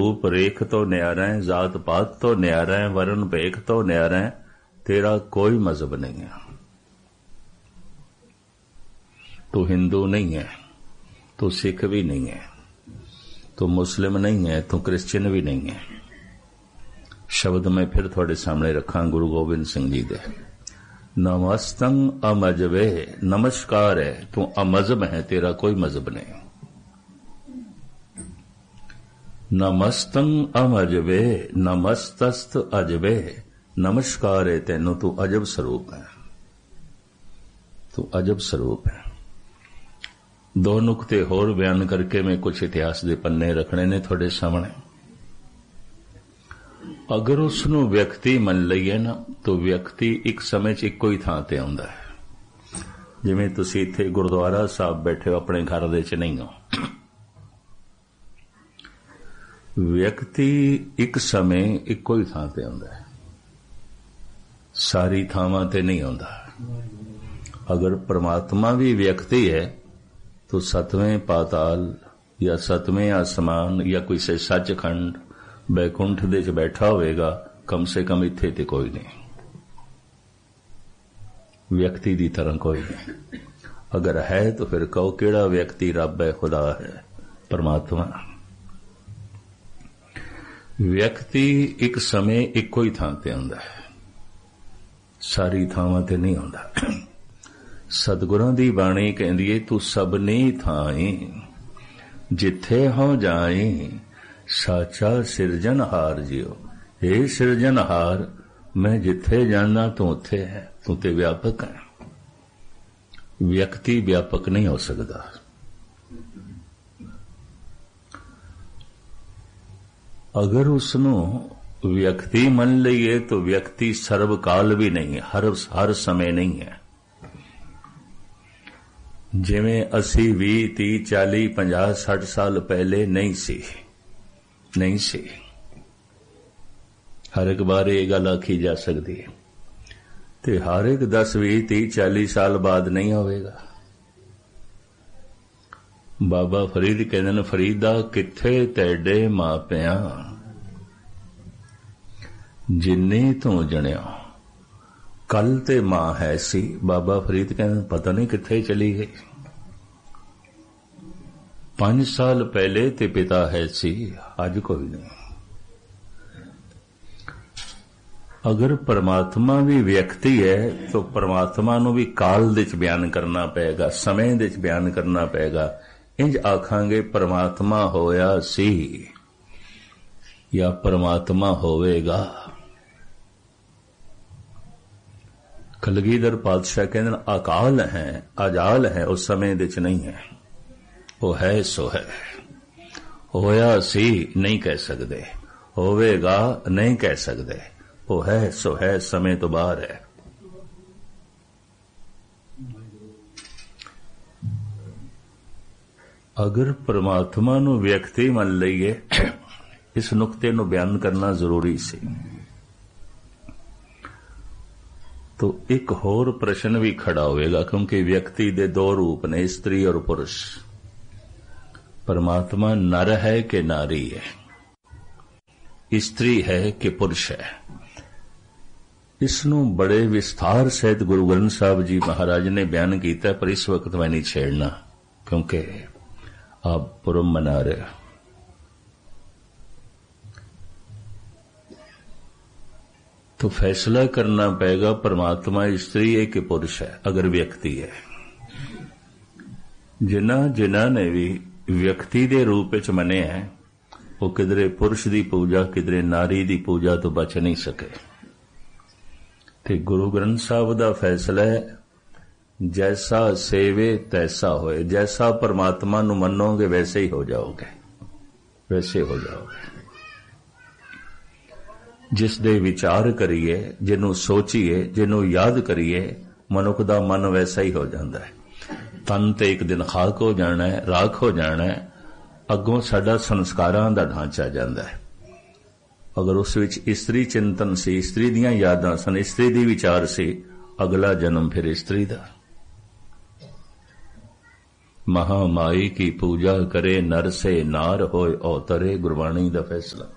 रूप रेख तो न्यारा है, जात पात तो न्यारा है, वर्ण भेख तो न्यारा है, तेरा कोई मजहब नहीं है। तू हिंदू नहीं है, तू सिख भी नहीं है, तू मुस्लिम नहीं है, तू क्रिश्चियन भी नहीं है। शब्द मैं फिर थोड़े सामने रखा गुरु गोबिंद सिंह जी दे। नमस्तं अमजबे, नमस्कार है, तू अमजहब है, तेरा कोई मजहब नहीं। नमस्तं अमजबे, नमस्तस्त अजबे, नमस्कार है तेनू, तू अजब स्वरूप है, तू अजब स्वरूप है। दो नुकते होर बयान करके मैं कुछ इतिहास के पन्ने रखने ने थोड़े सामने। अगर उसनू व्यक्ति मन लईए ना, तो व्यक्ति एक समय च इक्को ही थां ते आउंदा है। जिवें तुसीं इत्थे गुरुद्वारा साहब बैठे हो, अपने घर दे च नहीं हो। व्यक्ति एक समय इक्को ही थां ते आउंदा है, सारी थावां ते नहीं आउंदा। अगर परमात्मा भी व्यक्ति है तो सतवें पाताल या सतवें आसमान या कोई से सचखंड बैकुंठ दे च बैठा होएगा, कम से कम इत्थे ते कोई नहीं, व्यक्ति दी तरह कोई नहीं। अगर है तो फिर कहो केड़ा व्यक्ति रब है, खुदा है, परमात्मा। व्यक्ति एक समय इक्को ही थां ते आउंदा है, सारी थावां ते नहीं आउंदा। सतगुरां दी बाणी कहंदी है, तू सबनी थाई जिथे हो जाई, साचा सिरजनहार जियो। हे सिरजनहार, मैं जिथे जाना तू उथे है, तू ते व्यापक है। व्यक्ति व्यापक नहीं हो सकता। अगर उसनू व्यक्ति मन लईए तो व्यक्ति सर्वकाल भी नहीं है, हर समय नहीं है। जिवें असी 20, 30, 40, 50, 60 साल पहले नहीं सी। हर एक बार ये गल आखी जा सकती है, ते हर एक 10, 20, 30, 40 साल बाद नहीं होवेगा। बाबा फरीद कहते हैं, फरीदा किथे तेडे मापिया जिन्नी तू जणिया, कल ते मां है सी। बाबा फरीद कहते पता नहीं किथे चली गई। 5 साल पहले ते पिता है सी, अज कोई नहीं। अगर परमात्मा भी व्यक्ति है तो परमात्मा नू भी काल दे च बयान करना पेगा, समय दे च बयान करना पेगा। इंज आखांगे परमात्मा होया सी या परमात्मा होवेगा। कलगीधर पातशाह कहते अकाल है, अजाल है, उस समय दे च नहीं है, वो है सो है। होया सी नहीं कह सकते, होवेगा नहीं कह सकते, वो है सो है, समय तो बाहर है। अगर परमात्मा नू व्यक्ति मन लईए, इस नुकते नू बयान करना जरूरी सी। तो एक होर प्रश्न भी खड़ा होएगा, क्योंकि व्यक्ति दे 2 रूप ने, स्त्री और पुरुष। परमात्मा नर है कि नारी है, स्त्री है कि पुरुष है। इसनू बड़े विस्तार सहित गुरु ग्रंथ साहब जी महाराज ने बयान किया, पर इस वक्त मैं नहीं छेड़ना, क्योंकि आप पुरब मना रहे हो। तो फैसला करना पड़ेगा, परमात्मा स्त्री है कि पुरुष है, अगर व्यक्ति है। जिन्हां ने भी व्यक्ति दे रूप च मने है, वो किधरे पुरुष दी पूजा, किधरे नारी दी पूजा तो बच नहीं सके। ते गुरु ग्रंथ साहब दा फैसला है, जैसा सेवे तैसा होए। जैसा परमात्मा नू मनोगे वैसे ही हो जाओगे, वैसे हो जाओगे। जिस दे विचार करिए, जिन्हों सोचिए, जिन्हों याद करिए, मनुख दा मन वैसा ही हो जाता है। तन ते एक दिन खाक हो जाना है, राख हो जाना है, अगों साडा संस्कारां दा ढांचा जाता है। अगर उस विच स्त्री चिंतन सी, स्त्री दियां यादां सन, स्त्री दी विचार सी, अगला जन्म फिर स्त्री दा। महामाई की पूजा करे, नर से नार होए अवतरे। गुरबाणी दा फैसला।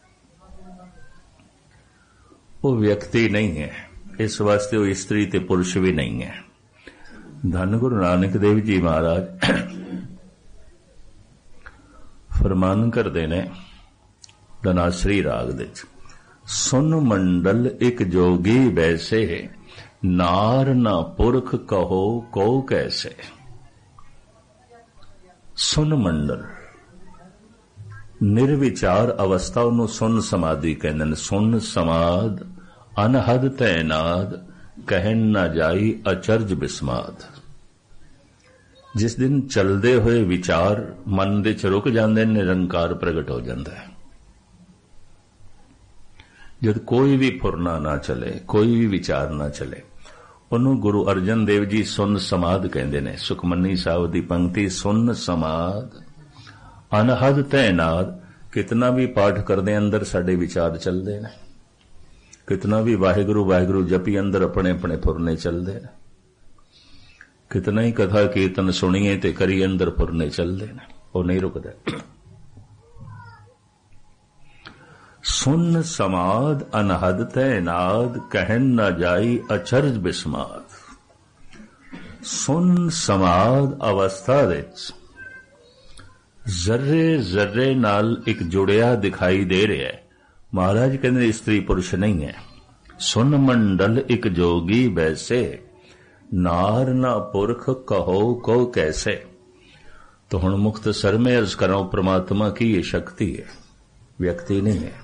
वो व्यक्ति नहीं है, इस वास्ते वो स्त्री ते पुरुष भी नहीं है। धन गुरु नानक देव जी महाराज फरमान करते ने धनासरी राग दे, सुन मंडल एक जोगी वैसे, नार ना पुरख कहो को कैसे। सुन मंडल निर्विचार अवस्था उन्होंने सुन समाधि कहते हैं। सुन समाध अनहद तैनाद, कहन न जाई अचरज बिस्माद। जिस दिन चलते हुए विचार मन दे च रुक जाते, निरंकार प्रगट हो जाता है। जब कोई भी फुरना ना चले, कोई भी विचार ना चले, उन्होंने गुरु अर्जन देव जी सुन समाध कहते हैं। सुखमनी साहब की पंक्ति, सुन समाध अनहद तैनाद। कितना भी पाठ करते अंदर साडे विचार चलते हैं, कितना भी वाहिगुरु वाहिगुरु जपी अंदर अपने अपने फुरने चलते हैं, कितना ही कथा कीर्तन सुनिए ते करिए अंदर फुरने चलते हैं, वो नहीं रुकता। सुन समाध अनहद तैनाद, कहन न जाई अचरज बिस्माद। सुन समाध अवस्था विच जर्रे जर्रे नाल एक जुड़िया दिखाई दे रहा है। महाराज कहते स्त्री पुरुष नहीं है। सुन मंडल एक जोगी वैसे, नार ना पुरख कहो को कैसे। तो हुण मुख्तसर में अर्ज करां, परमात्मा की ये शक्ति है, व्यक्ति नहीं है।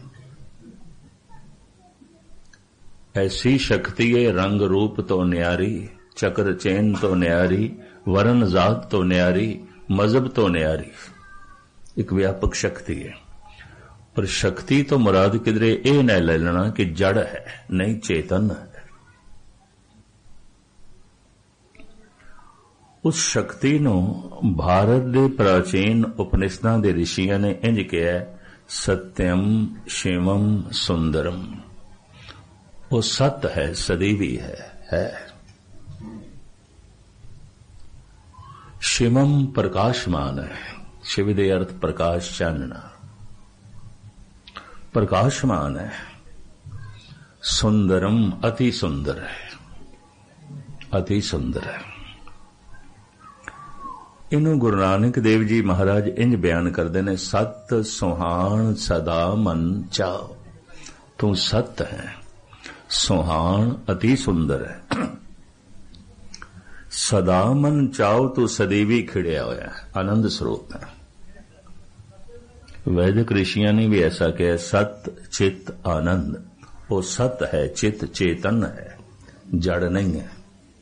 ऐसी शक्ति है, रंग रूप तो न्यारी, चक्र चैन तो न्यारी, वरण जात तो न्यारी, मजहब तो न्यारी। एक व्यापक शक्ति है। पर शक्ति तो मुराद किधरे ये न ले लेना कि जड़ है, नहीं चेतन है। उस शक्ति नू भारत दे प्राचीन उपनिषदां दे ऋषियां ने इंज कहा, सत्यम शिवम सुंदरम। वो सत्य है, सदैवी है। शिवम प्रकाशमान है। शिव दे अर्थ प्रकाश, चानना, प्रकाशमान है। सुंदरम अति सुंदर है, अति सुंदर है। इनू गुरु नानक देव जी महाराज इंज बयान करते ने, सत सुहान सदा मन चाओ। तू सत्य है, सुहान अति सुंदर है। सदा मन चाओ तो सदैवी खिड़िया होया, आनंद स्वरूप है। वैदिक ऋषियों ने भी ऐसा कहा, सत चित आनंद। वो सत है, चित चेतन है, जड़ नहीं है।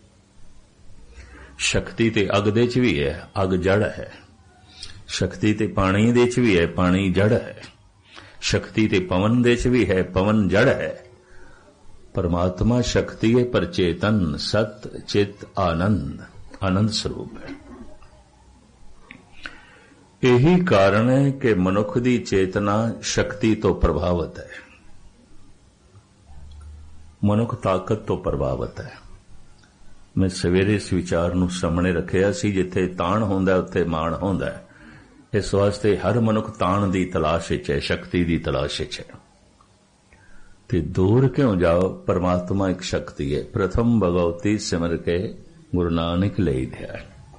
शक्ति ते अग दे च भी है, अग जड़ है। शक्ति ते पानी दे च भी है, पानी जड़ है। शक्ति ते पवन दे च भी है, पवन जड़ है। परमात्मा शक्ति है पर चेतन, सत चित आनंद, आनंद स्वरूप है। यही कारण है कि मनुख की चेतना शक्ति तो प्रभावित है, मनुख ताकत तो प्रभावित है। मैं सवेरे इस विचार नूं सामने रखिया सी, जिथे ताण होंदा उत्थे मान होंदा है। इस वास्ते हर मनुख ताण दी तलाश विच है, शक्ति दी तलाश विच है। ते दूर क्यों जाओ, परमात्मा एक शक्ति है। प्रथम भगवती सिमर के गुरु नानक ले दिया।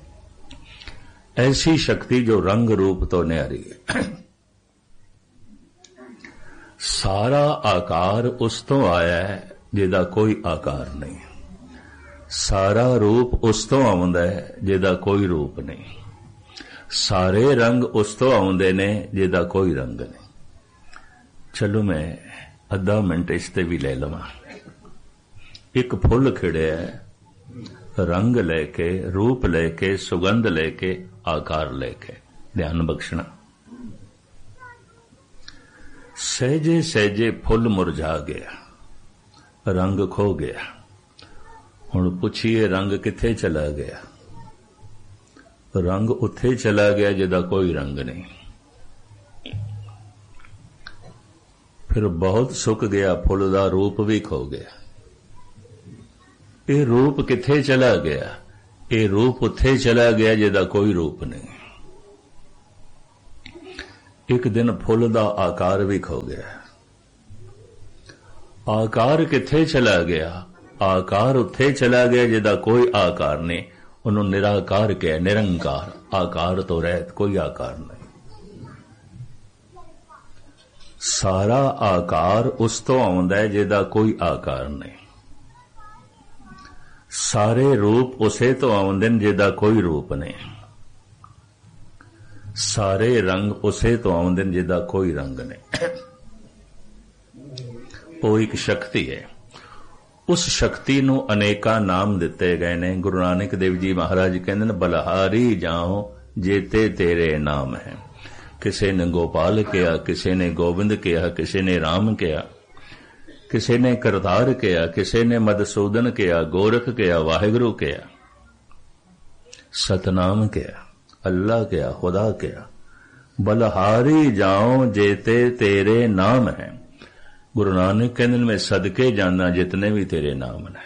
ऐसी शक्ति जो रंग रूप तो न्यारी है। सारा आकार उस तो आया है जिहदा कोई आकार नहीं। सारा रूप उस तो आउंदा है जिहदा कोई रूप नहीं। सारे रंग उस तो आउंदे ने जिहदा कोई रंग नहीं। चलो मैं अद्धा मिनट इसते भी ले लवां। एक फुल खिड़िया है, रंग लेके, रूप लेके, सुगंध लेके, आकार लेके, ध्यान बख्शना। सहजे सहजे फुल मुरझा गया, रंग खो गया। हुण पुछिए रंग किथे चला गया? रंग उत्थे चला गया जिहदा कोई रंग नहीं। फिर बहुत सुक गया, फुल दा रूप भी खो गया। ये रूप किथे चला गया? ਇਹ ਰੂਪ ਉੱਥੇ ਚਲਾ ਗਿਆ ਜਿਹਦਾ ਕੋਈ ਰੂਪ ਨਹੀਂ। ਇੱਕ ਦਿਨ ਫੁੱਲ ਦਾ ਆਕਾਰ ਵੀ ਖੋ ਗਿਆ। ਆਕਾਰ ਕਿੱਥੇ ਚਲਾ ਗਿਆ? ਆਕਾਰ ਉੱਥੇ ਚਲਾ ਗਿਆ ਜਿਹਦਾ ਕੋਈ ਆਕਾਰ ਨਹੀਂ। ਉਹਨੂੰ ਨਿਰਾਕਾਰ ਕਿਹਾ, ਨਿਰੰਕਾਰ, ਆਕਾਰ ਤੋਂ ਰਹਿਤ, ਕੋਈ ਆਕਾਰ ਨਹੀਂ। ਸਾਰਾ ਆਕਾਰ ਉਸ ਤੋਂ ਆਉਂਦਾ ਹੈ ਜਿਹਦਾ ਕੋਈ ਆਕਾਰ ਨਹੀਂ। ਸਾਰੇ ਰੂਪ ਉਸੇ ਤੋਂ ਆਉਂਦੇ ਨੇ ਜਿਹਦਾ ਕੋਈ ਰੂਪ ਨਹੀਂ। ਸਾਰੇ ਰੰਗ ਉਸੇ ਤੋਂ ਆਉਂਦੇ ਨੇ ਜਿਹਦਾ ਕੋਈ ਰੰਗ ਨਹੀਂ। ਉਹ ਇੱਕ ਸ਼ਕਤੀ ਹੈ। ਉਸ ਸ਼ਕਤੀ ਨੂੰ ਅਨੇਕਾਂ ਨਾਮ ਦਿੱਤੇ ਗਏ ਨੇ। ਗੁਰੂ ਨਾਨਕ ਦੇਵ ਜੀ ਮਹਾਰਾਜ ਕਹਿੰਦੇ ਨੇ, ਬਲਹਾਰੀ ਜਾਓ ਜੇਤੇ ਤੇਰੇ ਨਾਮ ਹੈ। ਕਿਸੇ ਨੇ ਗੋਪਾਲ ਕਿਹਾ, ਕਿਸੇ ਨੇ ਗੋਬਿੰਦ ਕਿਹਾ, ਕਿਸੇ ਨੇ ਰਾਮ ਕਿਹਾ, ਕਿਸੇ ਨੇ ਕਰਤਾਰ ਕਿਹਾ, ਕਿਸੇ ਨੇ ਮਦਸੂਦਨ ਕਿਹਾ, ਗੋਰਖ ਕਿਹਾ, ਵਾਹਿਗੁਰੂ ਕਿਹਾ, ਸਤਨਾਮ ਕਿਹਾ, ਅੱਲਾ ਕਿਹਾ, ਖੁਦਾ ਕਿਹਾ। ਬਲਹਾਰੀ ਜਾਓ ਜੇਤੇ ਤੇਰੇ ਨਾਮ ਹੈ। ਗੁਰੂ ਨਾਨਕ ਕਹਿੰਦੇ ਮੈਂ ਸਦਕੇ ਜਾਣਾ ਜਿਤਨੇ ਵੀ ਤੇਰੇ ਨਾਮ ਨੇ।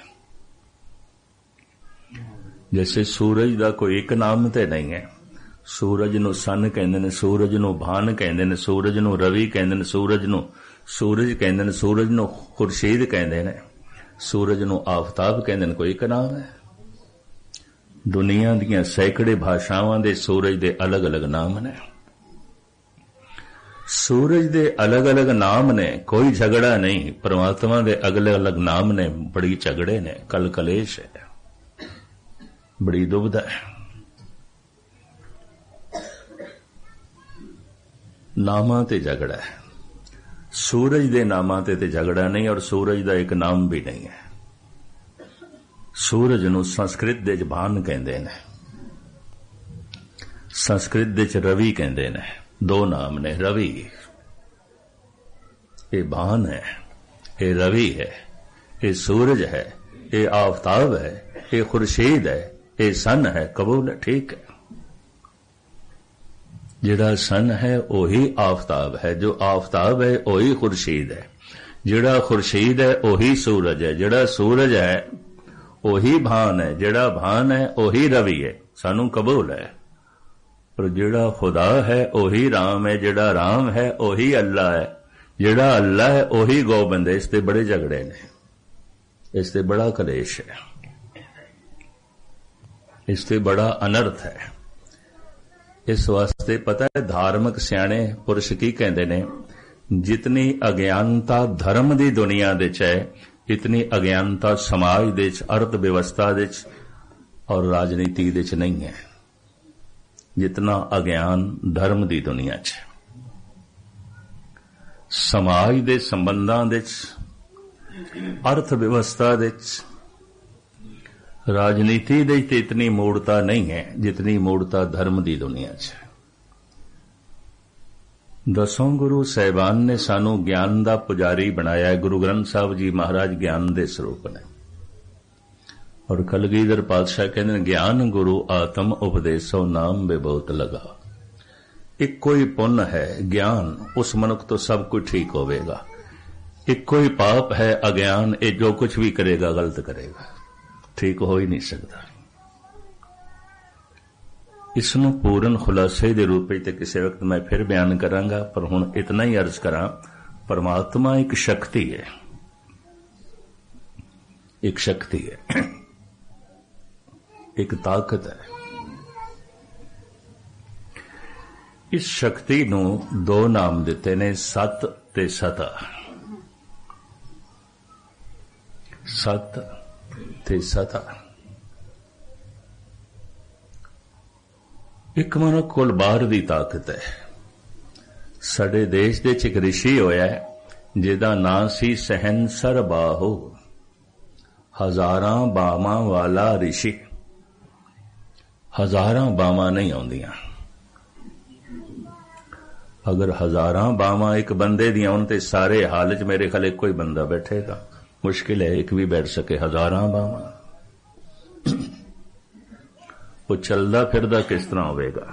ਜੈਸੇ ਸੂਰਜ ਦਾ ਕੋਈ ਇੱਕ ਨਾਮ ਤੇ ਨਹੀਂ ਹੈ। ਸੂਰਜ ਨੂੰ ਸਨ ਕਹਿੰਦੇ ਨੇ, ਸੂਰਜ ਨੂੰ ਭਾਨ ਕਹਿੰਦੇ ਨੇ, ਸੂਰਜ ਨੂੰ ਰਵੀ ਕਹਿੰਦੇ ਨੇ, ਸੂਰਜ ਨੂੰ ਸੂਰਜ ਕਹਿੰਦੇ ਨੇ, ਸੂਰਜ ਨੂੰ ਖੁਰਸ਼ੀਦ ਕਹਿੰਦੇ ਨੇ, ਸੂਰਜ ਨੂੰ ਆਫਤਾਬ ਕਹਿੰਦੇ ਨੇ। ਕੋਈ ਇੱਕ ਨਾਮ ਹੈ? ਦੁਨੀਆ ਦੀਆਂ ਸੈਂਕੜੇ ਭਾਸ਼ਾਵਾਂ ਦੇ ਸੂਰਜ ਦੇ ਅਲੱਗ-ਅਲੱਗ ਨਾਮ ਨੇ। ਸੂਰਜ ਦੇ ਅਲੱਗ-ਅਲੱਗ ਨਾਮ ਨੇ, ਕੋਈ ਝਗੜਾ ਨਹੀਂ। ਪਰਮਾਤਮਾ ਦੇ ਅਲੱਗ-ਅਲੱਗ ਨਾਮ ਨੇ, ਬੜੀ ਝਗੜੇ ਨੇ, ਕਲ ਕਲੇਸ਼ ਹੈ, ਬੜੀ ਦੁਬਿਧਾ ਹੈ। ਨਾਮਾਂ ਤੇ ਝਗੜਾ ਹੈ। ਸੂਰਜ ਦੇ ਨਾਮਾਂ ਤੇ ਝਗੜਾ ਨਹੀਂ, ਔਰ ਸੂਰਜ ਦਾ ਇੱਕ ਨਾਮ ਵੀ ਨਹੀਂ ਹੈ। ਸੂਰਜ ਨੂੰ ਸੰਸਕ੍ਰਿਤ ਦੇ ਚ ਭਾਨ ਕਹਿੰਦੇ ਨੇ, ਸੰਸਕ੍ਰਿਤ ਦੇ ਚ ਰਵੀ ਕਹਿੰਦੇ ਨੇ। ਦੋ ਨਾਮ ਨੇ। ਰਵੀ ਇਹ ਭਾਨ ਹੈ, ਇਹ ਰਵੀ ਹੈ, ਇਹ ਸੂਰਜ ਹੈ, ਇਹ ਆਫਤਾਬ ਹੈ, ਇਹ ਖੁਰਸ਼ੀਦ ਹੈ, ਇਹ ਸਨ ਹੈ। ਕਬੂਲ ਹੈ, ਠੀਕ ਹੈ। ਜਿਹੜਾ ਸਨ ਹੈ ਉਹੀ ਆਫਤਾਬ ਹੈ, ਜੋ ਆਫਤਾਬ ਹੈ ਉਹੀ ਖੁਰਸ਼ੀਦ ਹੈ, ਜਿਹੜਾ ਖੁਰਸ਼ੀਦ ਹੈ ਉਹੀ ਸੂਰਜ ਹੈ, ਜਿਹੜਾ ਸੂਰਜ ਹੈ ਉਹੀ ਭਾਨ ਹੈ, ਜਿਹੜਾ ਭਾਨ ਹੈ ਉਹੀ ਰਵੀ ਹੈ। ਸਾਨੂੰ ਕਬੂਲ ਹੈ। ਪਰ ਜਿਹੜਾ ਖੁਦਾ ਹੈ ਉਹੀ ਰਾਮ ਹੈ, ਜਿਹੜਾ ਰਾਮ ਹੈ ਉਹੀ ਅੱਲਾ ਹੈ, ਜਿਹੜਾ ਅੱਲਾ ਹੈ ਉਹੀ ਗੋਬਿੰਦ ਹੈ। ਇਸ ਤੇ ਬੜੇ ਝਗੜੇ ਨੇ, ਇਸ ਤੇ ਬੜਾ ਕਲੇਸ਼ ਹੈ, ਇਸ ਤੇ ਬੜਾ ਅਨਰਥ ਹੈ। ਇਸ ਵਾਸਤੇ ਪਤਾ ਹੈ ਧਾਰਮਿਕ ਸਿਆਣੇ ਪੁਰਸ਼ ਕੀ ਕਹਿੰਦੇ ਨੇ, ਜਿਤਨੀ ਅਗਿਆਨਤਾ ਧਰਮ ਦੀ ਦੁਨੀਆ ਦੇ ਚ ਹੈ, ਇਤਨੀ ਅਗਿਆਨਤਾ ਸਮਾਜ ਦੇ ਚ, ਅਰਥ ਵਿਵਸਥਾ ਦੇ ਚ ਔਰ ਰਾਜਨੀਤੀ ਦੇ ਚ ਨਹੀਂ ਹੈ। ਜਿਤਨਾ ਅਗਿਆਨ ਧਰਮ ਦੀ ਦੁਨੀਆ ਚ, ਸਮਾਜ ਦੇ ਸੰਬੰਧਾਂ ਦੇ ਚ, ਅਰਥ ਵਿਵਸਥਾ ਦੇ ਚ, ਰਾਜਨੀਤੀ ਦੇ ਤੇ ਇਤਨੀ ਮੂੜਤਾ ਨਹੀਂ ਹੈ ਜਿਤਨੀ ਮੂੜਤਾ ਧਰਮ ਦੀ ਦੁਨੀਆ 'ਚ। ਦਸੋਂ ਗੁਰੂ ਸਾਹਿਬਾਨ ਨੇ ਸਾਨੂੰ ਗਿਆਨ ਦਾ ਪੁਜਾਰੀ ਬਣਾਇਆ ਹੈ। ਗੁਰੂ ਗ੍ਰੰਥ ਸਾਹਿਬ ਜੀ ਮਹਾਰਾਜ ਗਿਆਨ ਦੇ ਸਰੂਪ ਨੇ, ਔਰ ਕਲਗੀਧਰ ਪਾਤਸ਼ਾਹ ਕਹਿੰਦੇ ਨੇ, ਗਿਆਨ ਗੁਰੂ ਆਤਮ ਉਪਦੇਸੋ ਨਾਮ ਬੇਬਹੁਤ ਲਗਾ। ਇੱਕੋ ਹੀ ਪੁੰਨ ਹੈ ਗਿਆਨ, ਉਸ ਮਨੁੱਖ ਤੋਂ ਸਭ ਕੁਝ ਠੀਕ ਹੋਵੇਗਾ। ਇੱਕੋ ਹੀ ਪਾਪ ਹੈ ਅਗਿਆਨ, ਇਹ ਜੋ ਕੁਝ ਵੀ ਕਰੇਗਾ ਗਲਤ ਕਰੇਗਾ, ਠੀਕ ਹੋ ਹੀ ਨਹੀਂ ਸਕਦਾ। ਇਸ ਨੂੰ ਪੂਰਨ ਖੁਲਾਸੇ ਦੇ ਰੂਪ ਵਿੱਚ ਤੇ ਕਿਸੇ ਵਕਤ ਮੈਂ ਫਿਰ ਬਿਆਨ ਕਰਾਂਗਾ, ਪਰ ਹੁਣ ਇਤਨਾ ਹੀ ਅਰਜ਼ ਕਰਾਂ, ਪਰਮਾਤਮਾ ਇੱਕ ਸ਼ਕਤੀ ਹੈ, ਇੱਕ ਸ਼ਕਤੀ ਹੈ, ਇੱਕ ਤਾਕਤ ਹੈ। ਇਸ ਸ਼ਕਤੀ ਨੂੰ ਦੋ ਨਾਮ ਦਿੱਤੇ ਨੇ, ਸਤ ਤੇ ਸਤਾ। ਸਤ ਤੇ ਸਤਾ। ਇੱਕ ਮਨੁੱਖ ਕੋਲ ਬਾਹਰ ਦੀ ਤਾਕਤ ਹੈ। ਸਾਡੇ ਦੇਸ਼ ਦੇ ਚ ਇੱਕ ਰਿਸ਼ੀ ਹੋਇਆ ਜਿਹਦਾ ਨਾਂ ਸੀ ਸਹਿਨਸਰ ਬਾਹੂ, ਹਜ਼ਾਰਾਂ ਬਾਵਾਂ ਵਾਲਾ ਰਿਸ਼ੀ। ਹਜ਼ਾਰਾਂ ਬਾਵਾਂ ਨਹੀਂ ਆਉਂਦੀਆਂ। ਅਗਰ ਹਜ਼ਾਰਾਂ ਬਾਵਾਂ ਇੱਕ ਬੰਦੇ ਦੀਆਂ ਹੋਣ ਤੇ ਸਾਰੇ ਹਾਲ ਚ ਮੇਰੇ ਖਿਆਲ ਇੱਕੋ ਹੀ ਬੰਦਾ ਬੈਠੇਗਾ। ਮੁਸ਼ਕਿਲ ਹੈ ਇੱਕ ਵੀ ਬੈਠ ਸਕੇ। ਹਜ਼ਾਰਾਂ ਬਾਵਾਂ, ਉਹ ਚੱਲਦਾ ਫਿਰਦਾ ਕਿਸ ਤਰ੍ਹਾਂ ਹੋਵੇਗਾ?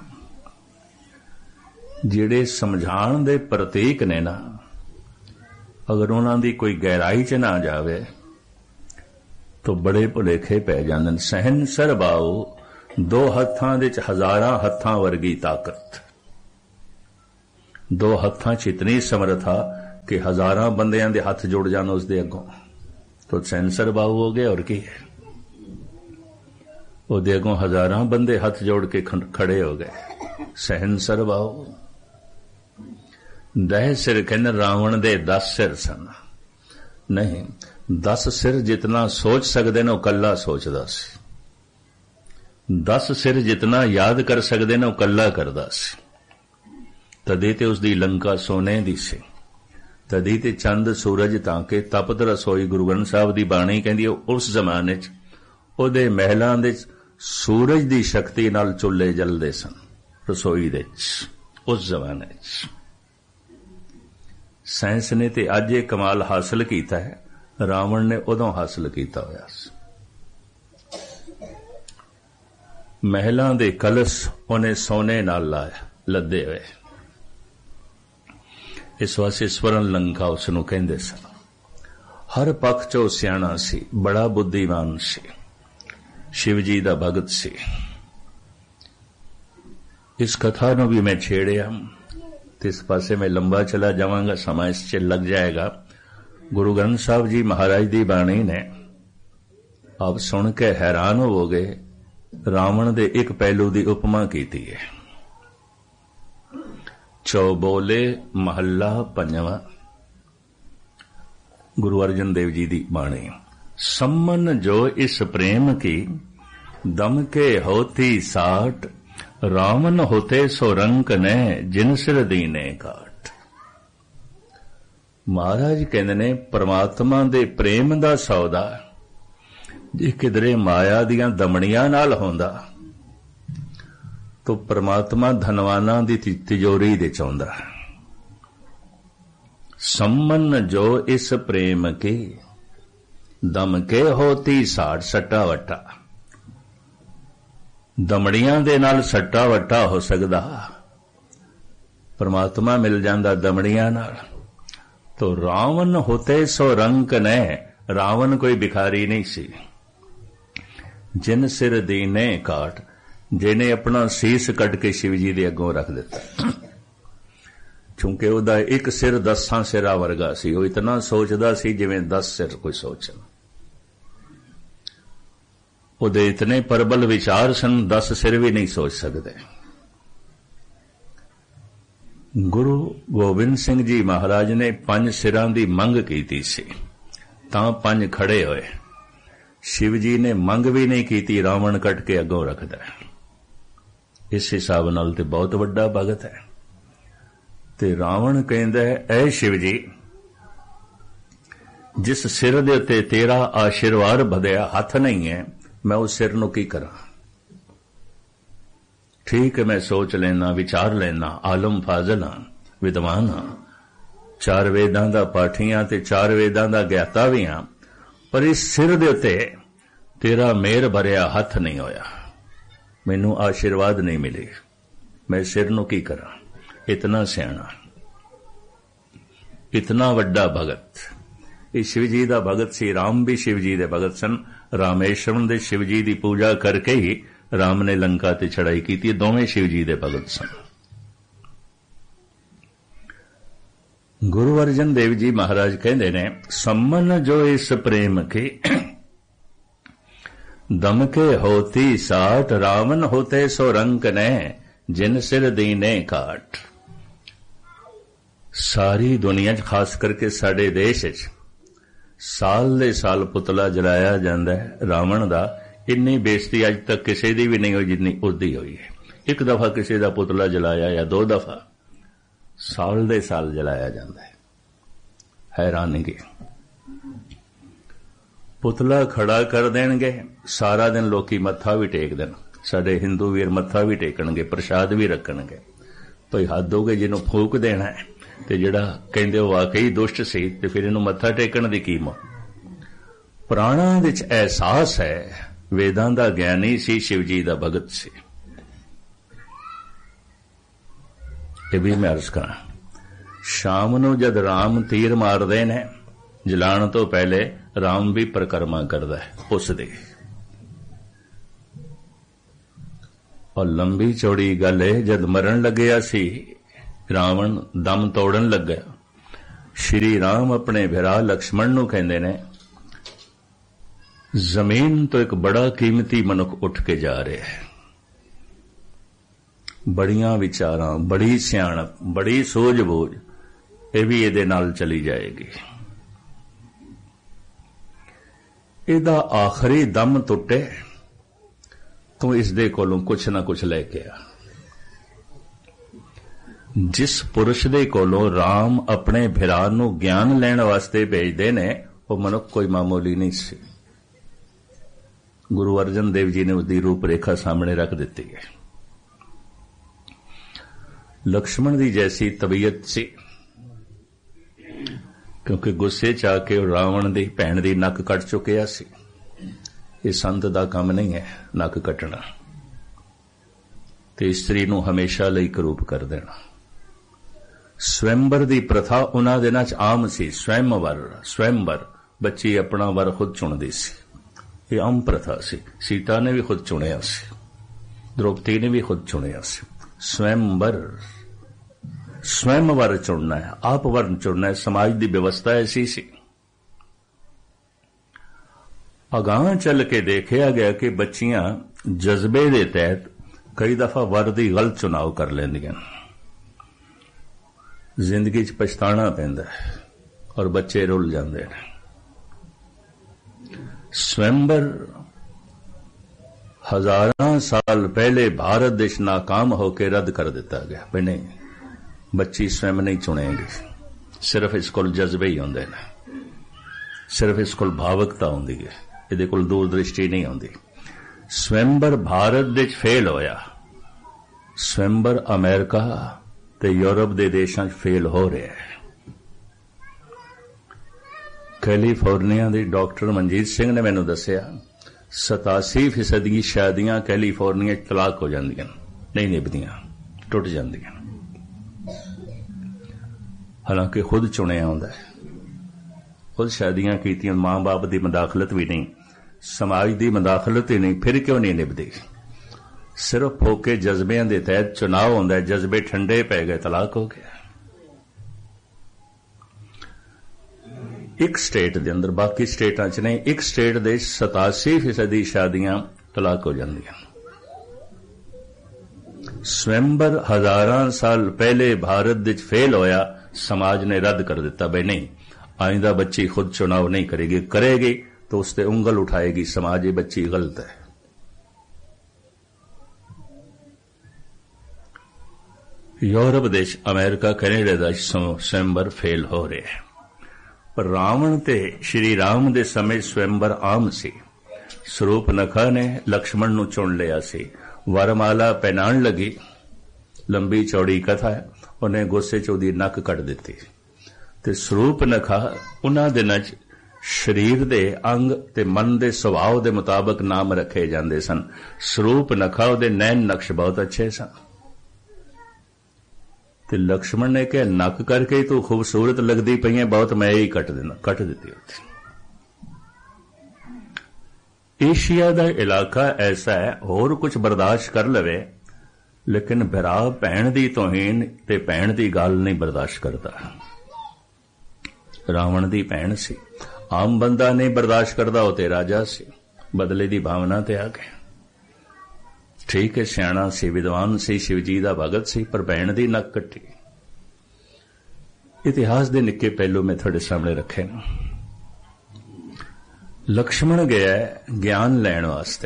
ਜਿਹੜੇ ਸਮਝਾਉਣ ਦੇ ਪ੍ਰਤੀਕ ਨੇ ਨਾ, ਅਗਰ ਉਹਨਾਂ ਦੀ ਕੋਈ ਗਹਿਰਾਈ ਚ ਨਾ ਜਾਵੇ ਤਾਂ ਬੜੇ ਭੁਲੇਖੇ ਪੈ ਜਾਂਦੇ ਨੇ। ਸਹਿਨਸਰ ਬਾਹੂ ਦੋ ਹੱਥਾਂ ਦੇ 'ਚ ਹਜ਼ਾਰਾਂ ਹੱਥਾਂ ਵਰਗੀ ਤਾਕਤ, ਦੋ ਹੱਥਾਂ 'ਚ ਇਤਨੀ ਸਮਰੱਥਾ ਕਿ ਹਜ਼ਾਰਾਂ ਬੰਦਿਆਂ ਦੇ ਹੱਥ ਜੁੜ ਜਾਣ ਉਸ ਦੇ ਅੱਗੋਂ ਤਾਂ ਸੈਂਸਰ ਬਾਹੂ ਹੋ ਗਏ। ਔਰ ਕੀ ਹੈ, ਉਹਦੇ ਅੱਗੋਂ ਹਜ਼ਾਰਾਂ ਬੰਦੇ ਹੱਥ ਜੋੜ ਕੇ ਖੜੇ ਹੋ ਗਏ। ਸਹਿਨਸਰ ਬਾਹੂ। 10 ਸਿਰ ਕਹਿੰਦੇ ਰਾਵਣ ਦੇ 10 ਸਿਰ ਸਨ। ਨਹੀਂ, 10 ਸਿਰ ਜਿਤਨਾ ਸੋਚ ਸਕਦੇ ਨੇ ਉਹ ਕੱਲਾ ਸੋਚਦਾ ਸੀ। 10 ਸਿਰ ਜਿਤਨਾ ਯਾਦ ਕਰ ਸਕਦੇ ਨੇ ਉਹ ਕੱਲਾ ਕਰਦਾ ਸੀ। ਤਦੇ ਤੇ ਉਸਦੀ ਲੰਕਾ ਸੋਨੇ ਦੀ ਸੀ। ਤਦੇ ਤੇ ਚੰਦ ਸੂਰਜ ਤਾਂ ਕਿ ਤਪਤ ਰਸੋਈ। ਗੁਰੂ ਗ੍ਰੰਥ ਸਾਹਿਬ ਦੀ ਬਾਣੀ ਕਹਿੰਦੀ ਉਸ ਜ਼ਮਾਨੇ 'ਚ ਉਹਦੇ ਮਹਿਲਾਂ ਦੇ ਸੂਰਜ ਦੀ ਸ਼ਕਤੀ ਨਾਲ ਚੁੱਲ੍ਹੇ ਜਲਦੇ ਸਨ ਰਸੋਈ ਦੇ 'ਚ ਉਸ ਜ਼ਮਾਨੇ 'ਚ। ਸਾਇੰਸ ਨੇ ਤੇ ਅੱਜ ਇਹ ਕਮਾਲ ਹਾਸਲ ਕੀਤਾ ਹੈ, ਰਾਵਣ ਨੇ ਉਦੋਂ ਹਾਸਲ ਕੀਤਾ ਹੋਇਆ ਸੀ। ਮਹਿਲਾਂ ਦੇ ਕਲਸ਼ ਉਹਨੇ ਸੋਨੇ ਨਾਲ ਲਾਇਆ, ਲੱਦੇ ਹੋਏ। ਇਸ ਵਾਸਤੇ ਸਵਰਨ ਲੰਕਾ ਉਸ ਨੂੰ ਕਹਿੰਦੇ ਸਨ। ਹਰ ਪੱਖ 'ਚੋਂ ਸਿਆਣਾ ਸੀ, ਬੜਾ ਬੁੱਧੀਮਾਨ ਸੀ, ਸ਼ਿਵ ਜੀ ਦਾ ਭਗਤ ਸੀ। ਇਸ ਕਥਾ ਨੂੰ ਵੀ ਮੈਂ ਛੇੜਿਆ ਤੇ ਇਸ ਪਾਸੇ ਮੈਂ ਲੰਬਾ ਚਲਾ ਜਾਵਾਂਗਾ, ਸਮਾਂ ਇਸ 'ਚ ਲੱਗ ਜਾਏਗਾ। ਗੁਰੂ ਗ੍ਰੰਥ ਸਾਹਿਬ ਜੀ ਮਹਾਰਾਜ ਦੀ ਬਾਣੀ ਨੇ ਆਪ ਸੁਣ ਕੇ ਹੈਰਾਨ ਹੋਵੋਗੇ। ਰਾਵਣ ਦੇ ਇੱਕ ਪਹਿਲੂ ਦੀ ਉਪਮਾ ਕੀਤੀ ਹੈ। ਚੌਬੋਲੇ ਮਹੱਲਾ ਪੰਜਵਾਂ, ਗੁਰੂ ਅਰਜਨ ਦੇਵ ਜੀ ਦੀ ਬਾਣੀ। सम्मन जो इस प्रेम की दम के होती साठ, रावण होते सो रंक ने जिन सिर दीने काट। महाराज कहते ने परमात्मा दे प्रेम दा सौदा जे किधरे माया दियां दमड़ियां नाल होंदा तो परमात्मा धनवाना दी तिजोरी दे चाहुंदा। सम्मन जो इस प्रेम की दम के होती साठ, सट्टा वट्टा। दमड़ियां दे नाल सट्टा वट्टा हो सकदा, परमात्मा मिल जांदा दमड़ियां नाल। तो रावण होते सो रंक ने, रावण कोई भिखारी नहीं सी। जिन सिर दीने काट, जिन्हें अपना सीस कट के शिव जी दे अगों रख दिता। क्योंकि ਉਹਦਾ ਇੱਕ ਸਿਰ 10 ਸਿਰਾਂ ਵਰਗਾ ਸੀ। ਉਹ ਇਤਨਾ ਸੋਚਦਾ ਸੀ ਜਿਵੇਂ 10 ਸਿਰ ਕੋਈ ਸੋਚਣ। ਉਹਦੇ ਇਤਨੇ ਪ੍ਰਬਲ ਵਿਚਾਰ ਸਨ, 10 ਸਿਰ ਵੀ ਨਹੀਂ ਸੋਚ ਸਕਦੇ। ਗੁਰੂ ਗੋਬਿੰਦ ਸਿੰਘ ਜੀ ਮਹਾਰਾਜ ਨੇ 5 ਸਿਰਾਂ ਦੀ ਮੰਗ ਕੀਤੀ ਸੀ, ਤਾਂ 5 ਖੜੇ ਹੋਏ। ਸ਼ਿਵ ਜੀ ਨੇ ਮੰਗ ਵੀ ਨਹੀਂ ਕੀਤੀ, ਰਾਵਣ ਕੱਟ ਕੇ ਅੱਗੋਂ ਰੱਖਦਾ। ਇਸ ਹਿਸਾਬ ਨਾਲ ਤੇ ਬਹੁਤ ਵੱਡਾ ਭਗਤ ਹੈ। ਤੇ ਰਾਵਣ ਕਹਿੰਦਾ ਹੈ, ਐ ਸ਼ਿਵ ਜੀ, ਜਿਸ ਸਿਰ ਦੇ ਉੱਤੇ ਤੇਰਾ ਆਸ਼ੀਰਵਾਦ ਵਧਿਆ ਹੱਥ ਨਹੀਂ ਹੈ, ਮੈਂ ਉਸ ਸਿਰ ਨੂੰ ਕੀ ਕਰਾਂ। ਠੀਕ ਹੈ, ਮੈਂ ਸੋਚ ਲੈਣਾ, ਵਿਚਾਰ ਲੈਣਾ, ਆਲਮ ਫਾਜ਼ਲ ਹਾਂ, ਵਿਦਵਾਨ ਹਾਂ, 4 ਵੇਦਾਂ ਦਾ ਪਾਠੀ ਹਾਂ ਤੇ 4 ਵੇਦਾਂ ਦਾ ਗਿਆਤਾ ਵੀ ਹਾਂ, ਪਰ ਇਸ ਸਿਰ ਦੇ ਉੱਤੇ ਤੇਰਾ ਮਿਹਰ ਭਰਿਆ ਹੱਥ ਨਹੀਂ ਹੋਇਆ, ਮੈਨੂੰ ਆਸ਼ੀਰਵਾਦ ਨਹੀਂ ਮਿਲੇ, ਮੈਂ ਸਿਰ ਨੂੰ ਕੀ ਕਰਾਂ। ਇਤਨਾ ਸਿਆਣਾ, ਇਤਨਾ ਵੱਡਾ ਭਗਤ, ਇਹ ਸ਼ਿਵ ਜੀ ਦਾ ਭਗਤ ਸੀ। ਰਾਮ ਵੀ ਸ਼ਿਵ ਜੀ ਦੇ ਭਗਤ ਸਨ। ਰਾਮੇਸ਼ਵਰਮ ਦੇ ਸ਼ਿਵ ਜੀ ਦੀ ਪੂਜਾ ਕਰਕੇ ਹੀ ਰਾਮ ਨੇ ਲੰਕਾ ਤੇ ਚੜਾਈ ਕੀਤੀ। ਦੋਵੇਂ ਸ਼ਿਵ ਜੀ ਦੇ ਭਗਤ ਸਨ। ਗੁਰੂ ਅਰਜਨ ਦੇਵ ਜੀ ਮਹਾਰਾਜ ਕਹਿੰਦੇ ਨੇ, ਸੰਮਨ ਜੋ ਇਸ ਪ੍ਰੇਮ ਕੇ ਦਮ ਕੇ ਹੋਤੀ ਸਾਠ, ਰਾਵਣ ਹੋਤੇ ਸੋ ਰੰਕ ਨੇ ਜਿਨ ਸਿਰ ਦੀਨੇ ਕਾਟ। ਸਾਰੀ ਦੁਨੀਆ 'ਚ, ਖਾਸ ਕਰਕੇ ਸਾਡੇ ਦੇਸ਼ 'ਚ ਸਾਲ ਦੇ ਸਾਲ ਪੁਤਲਾ ਜਲਾਇਆ ਜਾਂਦਾ ਹੈ ਰਾਵਣ ਦਾ। ਇੰਨੀ ਬੇਇੱਜ਼ਤੀ ਅੱਜ ਤੱਕ ਕਿਸੇ ਦੀ ਵੀ ਨਹੀਂ ਹੋਈ ਜਿੰਨੀ ਉਸਦੀ ਹੋਈ ਹੈ। ਇੱਕ ਦਫਾ ਕਿਸੇ ਦਾ ਪੁਤਲਾ ਜਲਾਇਆ ਜਾਂ 2 ਦਫਾ, ਸਾਲ ਦੇ ਸਾਲ ਜਲਾਇਆ ਜਾਂਦਾ ਹੈ। ਹੈਰਾਨਗੀ। ਪੁਤਲਾ ਖੜਾ ਕਰ ਦੇਣਗੇ, ਸਾਰਾ ਦਿਨ ਲੋਕੀ ਮੱਥਾ ਵੀ ਟੇਕ ਦੇਣ। ਸਾਡੇ ਹਿੰਦੂ ਵੀਰ ਮੱਥਾ ਵੀ ਟੇਕਣਗੇ, ਪ੍ਰਸ਼ਾਦ ਵੀ ਰੱਖਣਗੇ। ਭਈ ਹੱਦ ਹੋ ਗਈ, ਜਿਹਨੂੰ ਫੂਕ ਦੇਣਾ ਹੈ ਤੇ ਜਿਹੜਾ ਕਹਿੰਦੇ ਉਹ ਵਾਕਈ ਦੁਸ਼ਟ ਸੀ ਤੇ ਫਿਰ ਇਹਨੂੰ ਮੱਥਾ ਟੇਕਣ ਦੀ ਕੀ ਮੋ। ਪ੍ਰਾਣਾਂ ਵਿੱਚ ਅਹਿਸਾਸ ਹੈ, ਵੇਦਾਂ ਦਾ ਗਿਆਨੀ ਸੀ, ਸ਼ਿਵ ਜੀ ਦਾ ਭਗਤ ਸੀ। ਇਹ ਵੀ ਮੈਂ ਅਰਜ਼ ਕਰਾਂ, ਸ਼ਾਮ ਨੂੰ ਜਦ ਰਾਮ ਤੀਰ ਮਾਰਦੇ ਨੇ, ਜਲਾਉਣ ਤੋਂ ਪਹਿਲੇ ਰਾਮ ਵੀ ਪਰਿਕਰਮਾ ਕਰਦਾ ਹੈ ਉਸ ਦੀ। और लंबी चौड़ी गल है, जद मरण लग्या सी रावण दम तोड़न लग्या, श्री राम अपने भिरा लक्ष्मण नूं कहंदे ने जमीन तो एक बड़ा कीमती मनुख उठ के जा रहा है, बड़ियां विचारां, बड़ी सियाणप, बड़ी सूझबूझ, ये भी इहदे नाल चली जाएगी। इहदा आखिरी दम टुटे तो इसदे कोलों कुछ ना कुछ लैके आ। जिस पुरुष दे कोलों राम अपने भिरा नूं ज्ञान लैण वास्ते भेजदे ने, वो मनुख कोई मामूली नहीं सी। गुरु अर्जन देव जी ने उसकी रूपरेखा सामने रख दी है। लक्ष्मण दी जैसी तबीयत सी, क्योंकि गुस्से च आके रावण दी भैण दी नक कट चुकिया सी। ये संत दा काम नहीं है नक कटना, ते स्त्री नूं हमेशा लई करूप कर देना। स्वयंवर दी प्रथा उन्हां दिनां च आम सी। स्वयंवर बच्ची अपना वर खुद चुनदी सी, ये आम प्रथा सी। सीता ने भी खुद चुनिया सी, द्रौपदी ने भी खुद चुनिया सी। स्वयं वर चुनना है, आप वर्ण चुनना है। समाज की व्यवस्था ऐसी सी। अगां चल के देखा गया कि बच्चियां जज्बे के तहत कई दफा वर की गलत चुनाव कर लेंदियां, जिंदगी च पछताना पैंदा है और बच्चे रुल जाते हैं। स्वयंवर हजारां साल पहले भारत देश नाकाम होकर रद्द कर दिता गया। भाई नहीं, बच्ची स्वयं नहीं चुनेगी, सिर्फ इस कोल जज्बे ही होंदे ने, सिर्फ इस कोल भावुकता होंदी है, इहदे कोल दूरदृष्टि नहीं होंदी। स्वयंवर भारत देश फेल होया, स्वयंवर अमेरिका ते यूरोप के देशों फेल हो रहा है। कैलीफोर्निया के डॉक्टर मनजीत सिंह ने मैनू दसिया 87% की शादियां कैलीफोर्निया तलाक हो जांदियां, नहीं निभदियां, टुट जांदियां। हालांकि खुद चुनिया होंदा है, खुद शादियां कीतियां, मां बाप की मदाखलत भी नहीं, समाज की मदाखलत ही नहीं, फिर क्यों नहीं निभदी? सिर्फ फोके जज्बियां के तहत चुनाव होंदा है, जज्बे ठंडे पै गए, तलाक हो गया। एक स्टेट के अंदर, बाकी स्टेटां च नहीं, एक स्टेट दे 87% शादियां तलाक हो जांदियां। स्वयंवर हजारां साल पहले भारत विच फेल होया, समाज ने रद्द कर दिता। भाई नहीं, आइंदा बच्ची खुद चुनाव नहीं करेगी, करेगी तो उससे उंगल उठाएगी समाज, ये बच्ची गलत है। यूरोप देश, अमेरिका, कनेडा का स्वयंवर फेल हो रहे हैं। पर रावण ते श्री राम दे समय स्वयंवर आम सी। स्वरूपनखा ने लक्ष्मण नूं चुन लिया सी, वरमाला पहनाण लगी, लंबी चौड़ी कथा है, उन्हें गुस्से च उहदी नक कट दिती। ते स्वरूपनखा उन्हां दिनां च शरीर दे अंग ते मन दे सुभाव दे मुताबक नाम रखे जांदे सन। स्वरूपनखा उहदे नैन नक्श बहुत अच्छे सन। ते लक्ष्मण ने कहा नक करके तू खूबसूरत लगती पई है बहुत, मैं ही कट देना, कट दी होती। एशिया का इलाका ऐसा है, होर कुछ बर्दाश्त कर लवे, लेकिन भरा भैण दी तोहीन ते भैण दी गल नहीं बर्दाश्त करता। रावण दी भैण सी, आम बंदा नहीं बर्दाश्त करता, वो ते राजा सी, बदले की भावना ते आ गया। ठीक है, सियाणा सी, विद्वान सी, शिवजी का भगत सी, पर भैण दी नक कट्टी। इतिहास के निक्के पहलू में थोड़े सामने रखे न। लक्ष्मण गया ज्ञान लैण वास्ते,